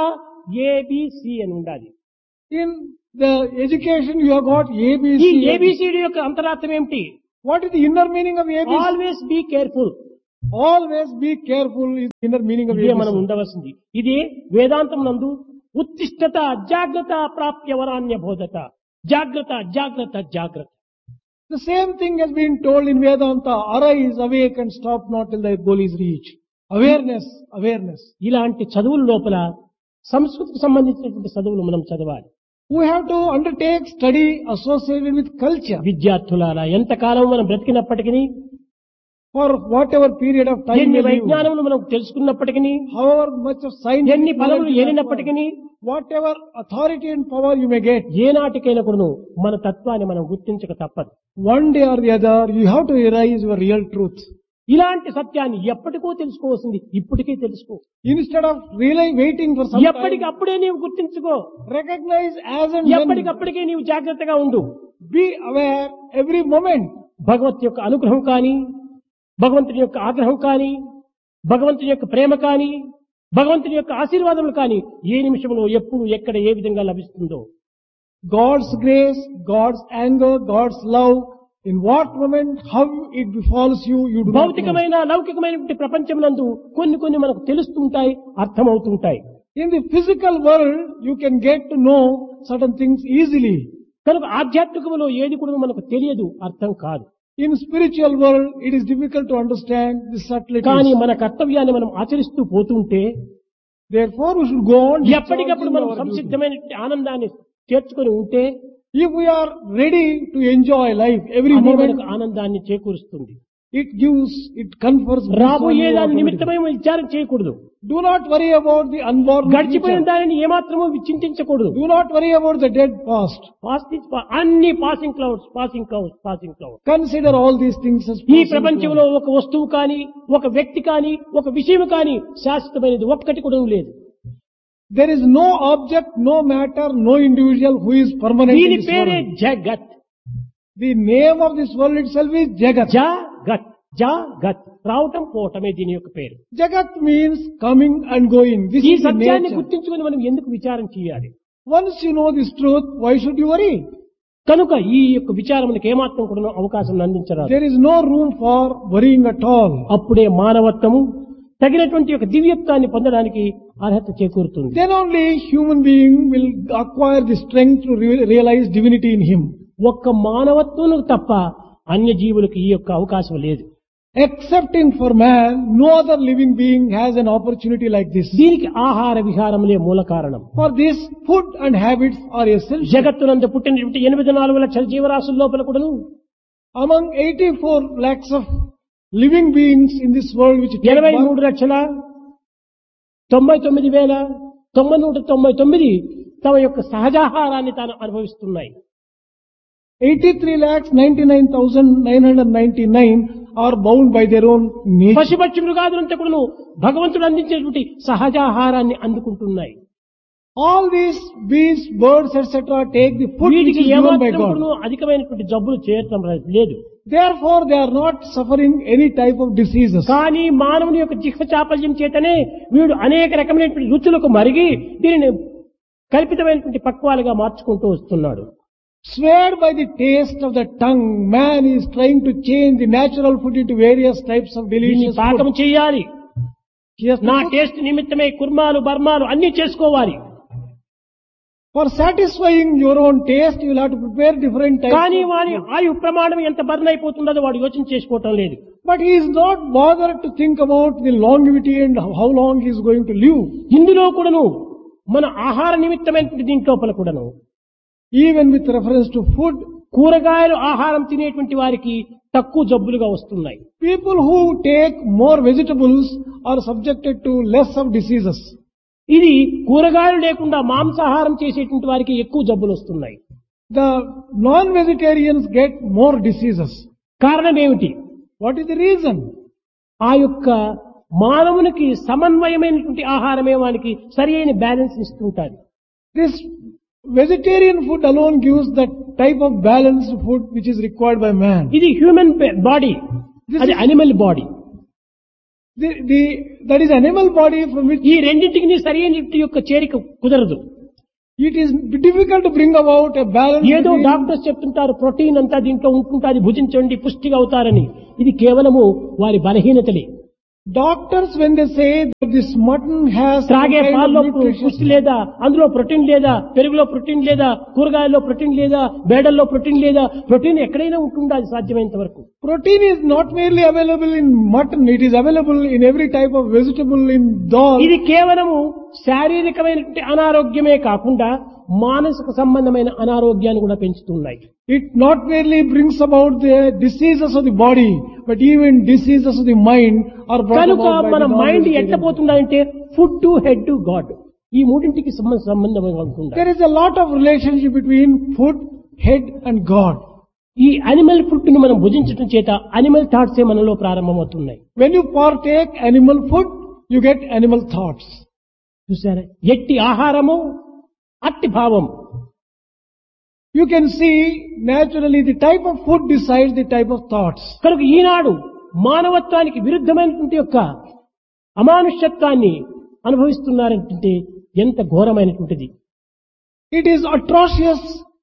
S2: ABC అని ఉండాలి.
S1: In the education you have got
S2: ఈ
S1: ABC.
S2: ఏబిసిడి యొక్క అంతరార్థం ఏమిటి?
S1: What is the inner meaning of ABC?
S2: Always be careful.
S1: Always be careful is the inner meaning of
S2: ఇదే మనం
S1: ABC.
S2: ఉండవలసింది. ఇది వేదాంతం నందు ఉత్తిష్టత జాగ్రత్త ప్రాప్య వరాన్య బోధత. జాగ్రత్త జాగ్రత్త జాగ్రత్త.
S1: The same thing has been told in Vedanta. Arise, awake and stop not till thy goal is reached. Awareness, awareness.
S2: ఇలాంటి చదువుల లోపల సంస్కృతికి సంబంధించినటువంటి చదువులు మనం చదవాలి.
S1: We have to undertake study associated with culture.
S2: విద్యార్థులారా, ఎంతకాలం మనం బ్రతికినప్పటికీ,
S1: For whatever period of time
S2: ఎన్ని
S1: you live,
S2: వైజ్ఞానములు మనం తెలుసుకున్నప్పటికీ,
S1: however much of science,
S2: ఎన్ని పదవులు
S1: knowledge you have,
S2: ఏలినప్పటికీ,
S1: whatever authority and power you may get,
S2: ఏనాటికైనా కూడా మన తత్వాన్ని మనం గుర్తించక తప్పదు.
S1: one day or the other you have to realize your real truth.
S2: ఇలాంటి సత్యాన్ని ఎప్పటికో తెలుసుకోవాల్సింది ఇప్పటికే తెలుసుకో.
S1: Instead of really waiting for some time,
S2: ఎప్పటికప్పుడే నీవు గుర్తించుకో.
S1: recognize as and when.
S2: ఎప్పటికప్పటికే నీవు జాగ్రత్తగా ఉండు.
S1: Be aware every moment.
S2: భగవత్ యొక్క అనుగ్రహం కానీ, భగవంతుని యొక్క ఆగ్రహం కానీ, భగవంతుని యొక్క ప్రేమ కానీ, భగవంతుని యొక్క ఆశీర్వాదములు కానీ ఏ నిమిషంలో ఎప్పుడు ఎక్కడ ఏ విధంగా లభిస్తుందో
S1: God's grace, God's anger, God's love, in what moment, how it befalls you, you do not know.
S2: భౌతికమైన లౌకికమైనటువంటి ప్రపంచమునందు కొన్ని మనకు తెలుస్తుంటాయి, అర్థమవుతుంటాయి.
S1: In the physical world, you can get to know certain things easily.
S2: కనుక ఆధ్యాత్మికములో ఏది కూడా మనకు తెలియదు, అర్థం కాదు.
S1: In spiritual world, it is difficult to understand the subtleties.
S2: కానీ మన కర్తవ్యాన్ని మనం ఆచరిస్తూ పోతుంటే
S1: Therefore, we should go on
S2: ఎప్పటికప్పుడు
S1: discharging
S2: మనం
S1: our duty.
S2: సంసిద్ధమైన ఆనందాన్ని చేర్చుకొని ఉంటే
S1: If we are ready to enjoy life every
S2: అది
S1: moment,
S2: మనకు ఆనందాన్ని చేకూరుస్తుంది.
S1: it confers bliss on
S2: రాబోయే
S1: you
S2: దాని
S1: automatically.
S2: నిమిత్తమై విచారం చేయకూడదు.
S1: Do not worry about the unborn
S2: గడిచిపోయిన
S1: future.
S2: దానిని ఏమాత్రమూ చింతించకూడదు.
S1: Do not worry about the dead past.
S2: అన్ని passing clouds, passing clouds, passing clouds.
S1: Consider all these things as
S2: ఈ
S1: passing
S2: ప్రపంచంలో
S1: clouds.
S2: ఒక వస్తువు కానీ, ఒక వ్యక్తి కానీ, ఒక విషయం కానీ శాశ్వతమైనది ఒక్కటి కూడా లేదు.
S1: There is no object, no matter, no individual who is permanent in
S2: దీని
S1: this
S2: పేరే
S1: world.
S2: జగత్.
S1: The name of this world itself is Jagat.
S2: జగత్, జగత్ రావటం పోవటమే దీని యొక్క పేరు.
S1: Jagat means coming and going. This
S2: ఈ
S1: is the
S2: సత్యాన్ని
S1: nature.
S2: గుర్తించుకొని మనం ఎందుకు విచారం చేయాలి?
S1: Once you know this truth, why should you worry?
S2: కనుక ఈ యొక్క విచారములకు ఏమాత్రం కూడా అవకాశం అందించరాదు.
S1: There is no room for worrying at all.
S2: అప్పుడే మానవత్వము తగినటువంటి ఒక దివ్యత్వాన్ని పొందడానికి అర్హత చేకూరుతుంది.
S1: Then only human being will acquire the strength to realize divinity in him.
S2: ఒక్క మానవత్వం తప్ప అన్య జీవులకు ఈ యొక్క అవకాశం లేదు.
S1: Excepting for man, no other living being has an opportunity like this.
S2: దీనికి ఆహార విహారములే మూల కారణం.
S1: For this, food and habits are essential.
S2: జగత్తునందు పుట్టినటువంటి 84 లక్షల జీవరాశుల లోపల కూడాను
S1: Among 84 lakhs of living beings in this world which take birth,
S2: 83,99,999 తమ యొక్క సహజాహారాన్ని తాను అనుభవిస్తున్నాయి.
S1: 83,99,999 are bound by their own nature.
S2: పశుపక్షి మృగాదులంతా కూడాను భగవంతుడు అందించేటువంటి సహజాహారాన్ని అందుకుంటున్నాయి.
S1: All these beasts, birds, etc. take the food which
S2: వీటికి
S1: is given by
S2: ఏమాత్రం
S1: God.
S2: కూడాను అధికమైనటువంటి జబ్బులు చేరటం లేదు.
S1: Therefore, they are not suffering any type of diseases.
S2: కానీ మానవుని యొక్క జిహ్వ చాపల్యం చేతనే వీడు అనేక రకమైనటువంటి రుచులకు మరిగి దీనిని కల్పితమైనటువంటి పక్వాలుగా మార్చుకుంటూ వస్తున్నాడు.
S1: Swayed by the taste of the tongue, man is trying to change the natural food into various types of
S2: దీన్ని
S1: delicious
S2: పాకం
S1: food.
S2: చేయాలి.
S1: He has to
S2: నా
S1: cook.
S2: టేస్ట్ నిమిత్తమే కుర్మాలు బర్మాలు అన్ని చేసుకోవాలి.
S1: For satisfying your own taste, you will have to prepare different types.
S2: కానీ
S1: of
S2: వారి
S1: food.
S2: ఆయు ప్రమాణం ఎంత బర్న్ అయిపోతుందో వాడు యోచన చేసుకోవటం లేదు.
S1: But he is not bothered to think about the longevity and how long he is going to live.
S2: ఇందులో కూడాను మన ఆహార నిమిత్తమైనటువంటి దీంట్లోపల కూడాను
S1: Even with reference to food,
S2: కూరగాయలు ఆహారం తినేటువంటి వారికి తక్కువ జబ్బులుగా వస్తున్నాయి.
S1: people who take more vegetables are subjected to less of diseases.
S2: ఇది కూరగాయలు లేకుండా మాంసాహారం చేసేటువంటి వారికి ఎక్కువ జబ్బులు వస్తున్నాయి.
S1: The non-vegetarians get more diseases.
S2: కారణం ఏమిటి?
S1: What is the reason?
S2: ఆ యొక్క మానవునికి సమన్వయమైనటువంటి ఆహారమే వానికి సరి అయిన బ్యాలెన్స్ ఇస్తుంటారు.
S1: This vegetarian food alone gives that type of balanced food which is required by man.
S2: ఇది హ్యూమన్ బాడీ,
S1: This
S2: అది
S1: is-
S2: animal body.
S1: That is animal body from which
S2: ఈ రెండింటికి సరి అయిన యొక్క చేరిక కుదరదు.
S1: it is difficult to bring about a balance.
S2: ఏదో
S1: between-
S2: డాక్టర్స్ చెప్తుంటారు ప్రోటీన్ అంతా దీంట్లో ఉంటుంటుంది, భుజించండి పుష్టిగా అవుతారని. ఇది కేవలము వారి బలహీనతలే.
S1: Doctors, when they say that this mutton has some
S2: త్రాగే
S1: kind of
S2: పాల్లో
S1: nutrition,
S2: పుష్టి లేదా, అందులో ప్రోటీన్ లేదా, పెరుగులో ప్రోటీన్ లేదా, కూరగాయల్లో ప్రోటీన్ లేదా, బేడల్లో ప్రోటీన్ లేదా, ప్రోటీన్ ఎక్కడైనా ఉంటుందా అది సాధ్యమైనంత వరకు.
S1: protein is not merely available in mutton, it is available in every type of vegetable, in dal.
S2: ఇది కేవలము శారీరకమైనటువంటి అనారోగ్యమే కాకుండా మానసిక సంబంధమైన అనారోగ్యాన్ని కూడా పెంచుతున్నాయి.
S1: It not merely brings about the diseases of the body, but even diseases of the mind are brought
S2: కనుక
S1: about by
S2: మన
S1: the
S2: మైండ్ ఎట్లా
S1: non-vegetarian.
S2: పోతుందంటే food to head to God, ఈ మూడింటికి సంబంధంగా ఉంటుంది.
S1: There is a lot of relationship between food, head and God.
S2: ఈ animal food ను మనం భుజించడం చేత అనిమల్ థాట్సే మనలో ప్రారంభమవుతున్నాయి.
S1: When you partake animal food, you get animal thoughts.
S2: చూసారా, ఎట్టి ఆహారము అట్టి భావం.
S1: You can see naturally the type of food decides the type of thoughts.
S2: కనుక ఈనాడు మానవత్వానికి విరుద్ధమైనటువంటి యొక్క అమానుష్యత్వాన్ని అనుభవిస్తున్నారంటే ఎంత ఘోరమైనటువంటిది.
S1: It is atrocious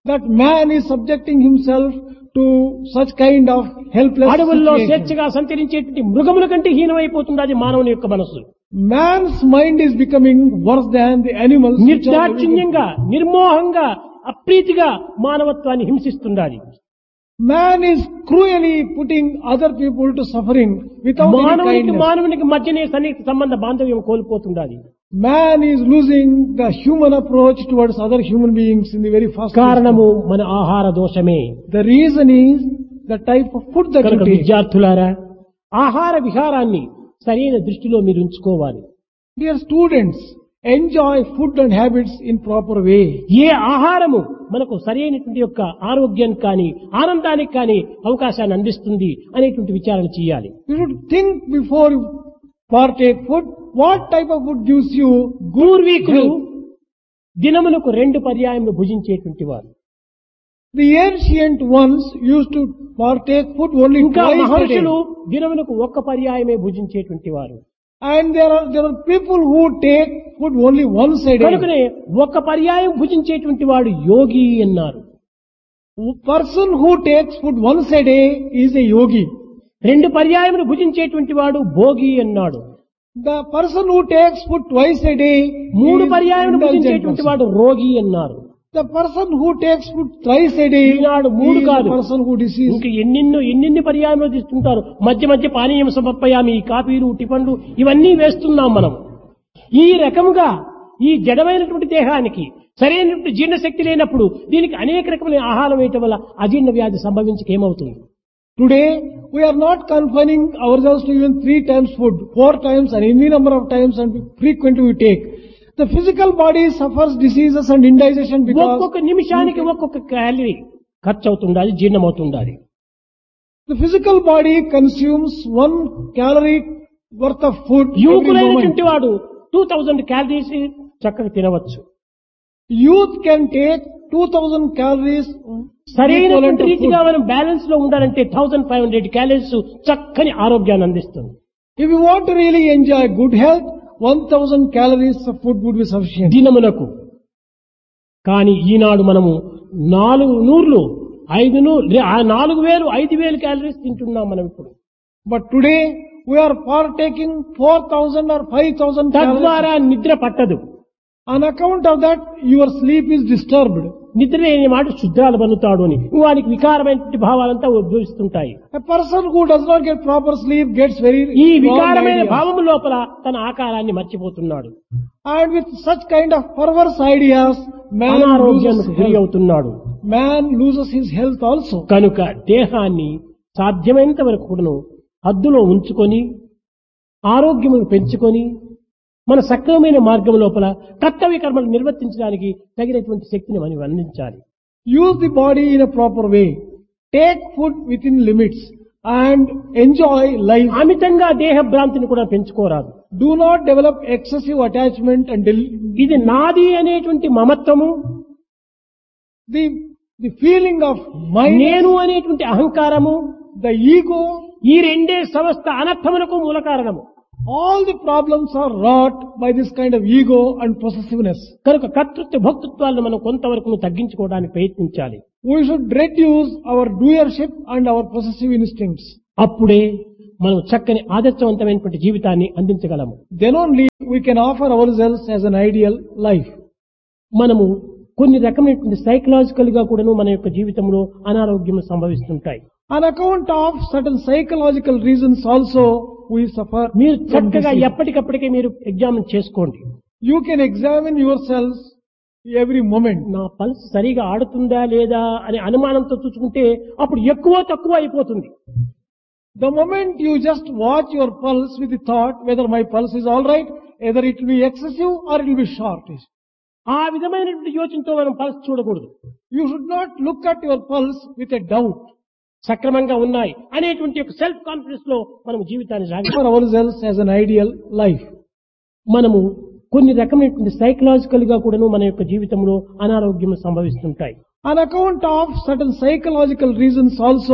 S1: that man is subjecting himself to such kind of helpless
S2: అడవుల్లో
S1: situation.
S2: స్వేచ్ఛగా సంచరించేటువంటి మృగముల కంటే హీనమైపోతున్నది మానవుని యొక్క మనస్సు.
S1: Man's mind is becoming worse than the animals. which are living in-
S2: నిర్దాక్షిణ్యంగా నిర్మోహంగా అప్రీతిగా మానవత్వాన్ని హింసిస్తున్నది.
S1: Man is cruelly putting other people to suffering without any
S2: మానవునికి
S1: kindness.
S2: మానవునికి మధ్యనే సన్నిహిత సంబంధ బాంధవ్యం కోల్పోతున్నది.
S1: Man is losing the human approach towards other human beings in the very first
S2: కారణము మన ఆహార దోషమే.
S1: instance. The reason is the type of food that
S2: కనుక
S1: you take.
S2: విద్యార్థులారా ఆహార విహారాన్ని సరైన దృష్టిలో మీరు ఉంచుకోవాలి.
S1: Dear students, enjoy food and habits in proper way.
S2: ఏ ఆహారము మనకు సరైనటువంటి యొక్క ఆరోగ్యానికి కానీ ఆనందానికి కానీ అవకాశాన్ని అందిస్తుంది అనేటువంటి విచారణ చేయాలి.
S1: You should think before you partake food, what type of food gives you good
S2: పూర్వీకులు
S1: health.
S2: దినములకు 2 పర్యాయములు భుజించేటువంటి వారు.
S1: The ancient ones used to partake food only
S2: ఇంకా
S1: twice a day.
S2: మహర్షులు దినములకు 1 పర్యాయమే భుజించేటువంటి వారు.
S1: And there are people who take food only once a day.
S2: కనుకనే 1 పర్యాయం భుజించేటువంటి వాడు యోగి అన్నారు.
S1: Person who takes food once a day is a yogi.
S2: 2 పర్యాయములు భుజించేటువంటి వాడు భోగి అన్నాడు.
S1: The person who takes food twice a day
S2: 3
S1: is
S2: పర్యాయములు
S1: indulgent
S2: భుజించేటువంటి
S1: person.
S2: వాడు రోగి అన్నారు.
S1: The person who takes food thrice a day
S2: Eenadu 3
S1: is
S2: కాదు
S1: the person who disease.
S2: ఇంకా ఎన్ని పర్యాయములు తీసుకుంటారు. మధ్య మధ్య పానీయం సమర్పయామి, కాఫీలు టిఫన్లు ఇవన్నీ వేస్తున్నాం మనం. ఈ రకముగా ఈ జడమైనటువంటి దేహానికి సరైనటువంటి జీర్ణశక్తి లేనప్పుడు దీనికి అనేక రకమైన ఆహారం వేయటం వల్ల అజీర్ణ వ్యాధి సంభవించక ఏమవుతుంది?
S1: Today we are not confining ourselves to even 3 times food, 4 times and any number of times and frequently we take. The physical body suffers diseases and indigestion because
S2: ఒక్కొక్క నిమిషానికి ఒక్కొక్క క్యాలరీ ఖర్చు అవుతుండాలి, జీర్ణమవుతుండాలి.
S1: the physical body consumes 1 calorie worth of food every moment.
S2: యువకులైనటువంటి వాడు 2000 calories చక్కగా తినవచ్చు.
S1: Youth can take 2000 calories equivalent
S2: సరైనటువంటి
S1: to
S2: రీతిగా
S1: food.
S2: మనం బ్యాలెన్స్ లో ఉండాలంటే 1500 క్యాలరీస్ చక్కని ఆరోగ్యాన్ని అందిస్తుంది.
S1: If you want to really enjoy good health, 1000 calories of food would be sufficient.
S2: దినమునకు. కానీ ఈనాడు మనము 400 500 4000 5000 క్యాలరీస్ తింటున్నాం మనం ఇప్పుడు.
S1: But today we are partaking 4000 or 5000 calories.
S2: తద్వారా నిద్ర పట్టదు.
S1: On account of that, your sleep is disturbed.
S2: నిద్ర లేని మాట శుద్ధాలు బనుతాడు అని వానికి వికారమైనటువంటి భావాలంతా ఉద్భవిస్తుంటాయి.
S1: A person who does not get proper sleep gets very
S2: ఈ
S1: wrong
S2: వికారమైన
S1: ideas.
S2: భావము లోపల తన ఆకారాన్ని మర్చిపోతున్నాడు.
S1: And with such kind of perverse ideas,
S2: అనారోగ్యానికి గురి అవుతున్నాడు.
S1: Man loses his health also.
S2: కనుక దేహాన్ని సాధ్యమైనంత వరకు కూడాను హద్దులో ఉంచుకొని ఆరోగ్యమును పెంచుకొని మన సక్రమమైన మార్గం లోపల కర్తవ్య కర్మలు నిర్వర్తించడానికి తగినటువంటి శక్తిని మనం అందించాలి.
S1: Use the body in a proper way. Take food within limits and enjoy life.
S2: అమితంగా దేహ భ్రాంతిని కూడా పెంచుకోరాదు.
S1: Do not develop excessive attachment and
S2: ఇది నాది అనేటువంటి మమత్వము,
S1: the feeling of mind,
S2: నేను అనేటువంటి అహంకారము,
S1: the ego.
S2: ఈ రెండే సమస్త అనర్థములకు మూల కారణము.
S1: All the problems are wrought by this kind of ego and possessiveness.
S2: కనుక కర్తృత్వ భక్తృత్వాలను మనం కొంతవరకు తగ్గించుకోవడానికి ప్రయత్నించాలి.
S1: We should reduce our doership and our possessive instincts.
S2: అప్పుడే మనం చక్కని ఆదర్శవంతమైనటువంటి జీవితాన్ని అందించగలము.
S1: Then only we can offer ourselves as an ideal life.
S2: మనము కొన్ని రకమైనటువంటి సైకలాజికల్ గా కూడాను మన యొక్క జీవితంలో అనారోగ్యం సంభవిస్తుంటాయి.
S1: On account of certain psychological reasons also we suffer.
S2: మీరు
S1: from
S2: చక్కగా
S1: disease.
S2: ఎప్పటికప్పటికే మీరు ఎగ్జామిన్ చేసుకోండి.
S1: You can examine yourselves every moment.
S2: నా పల్స్ సరిగా ఆడుతుందా లేదా అనే అనుమానంతో చూసుకుంటే అప్పుడు ఎక్కువ తక్కువ అయిపోతుంది.
S1: The moment you just watch your pulse with the thought whether my pulse is all right, either it will be excessive or it will be short.
S2: ఆ విధమైనటువంటి యోచనతో మనం పల్స్ చూడకూడదు.
S1: You should not look at your pulse with a doubt.
S2: సక్రమంగా ఉన్నాయి అనేటువంటి ఒక self confidence లో మనం జీవితాన్ని సాగించాలి.
S1: For ourselves as an ideal life.
S2: మనము కొన్ని రకమైనటువంటి సైకలాజికల్ గా కూడాను మన యొక్క జీవితంలో అనారోగ్యం సంభవిస్తుంటాయి.
S1: On account of certain psychological reasons also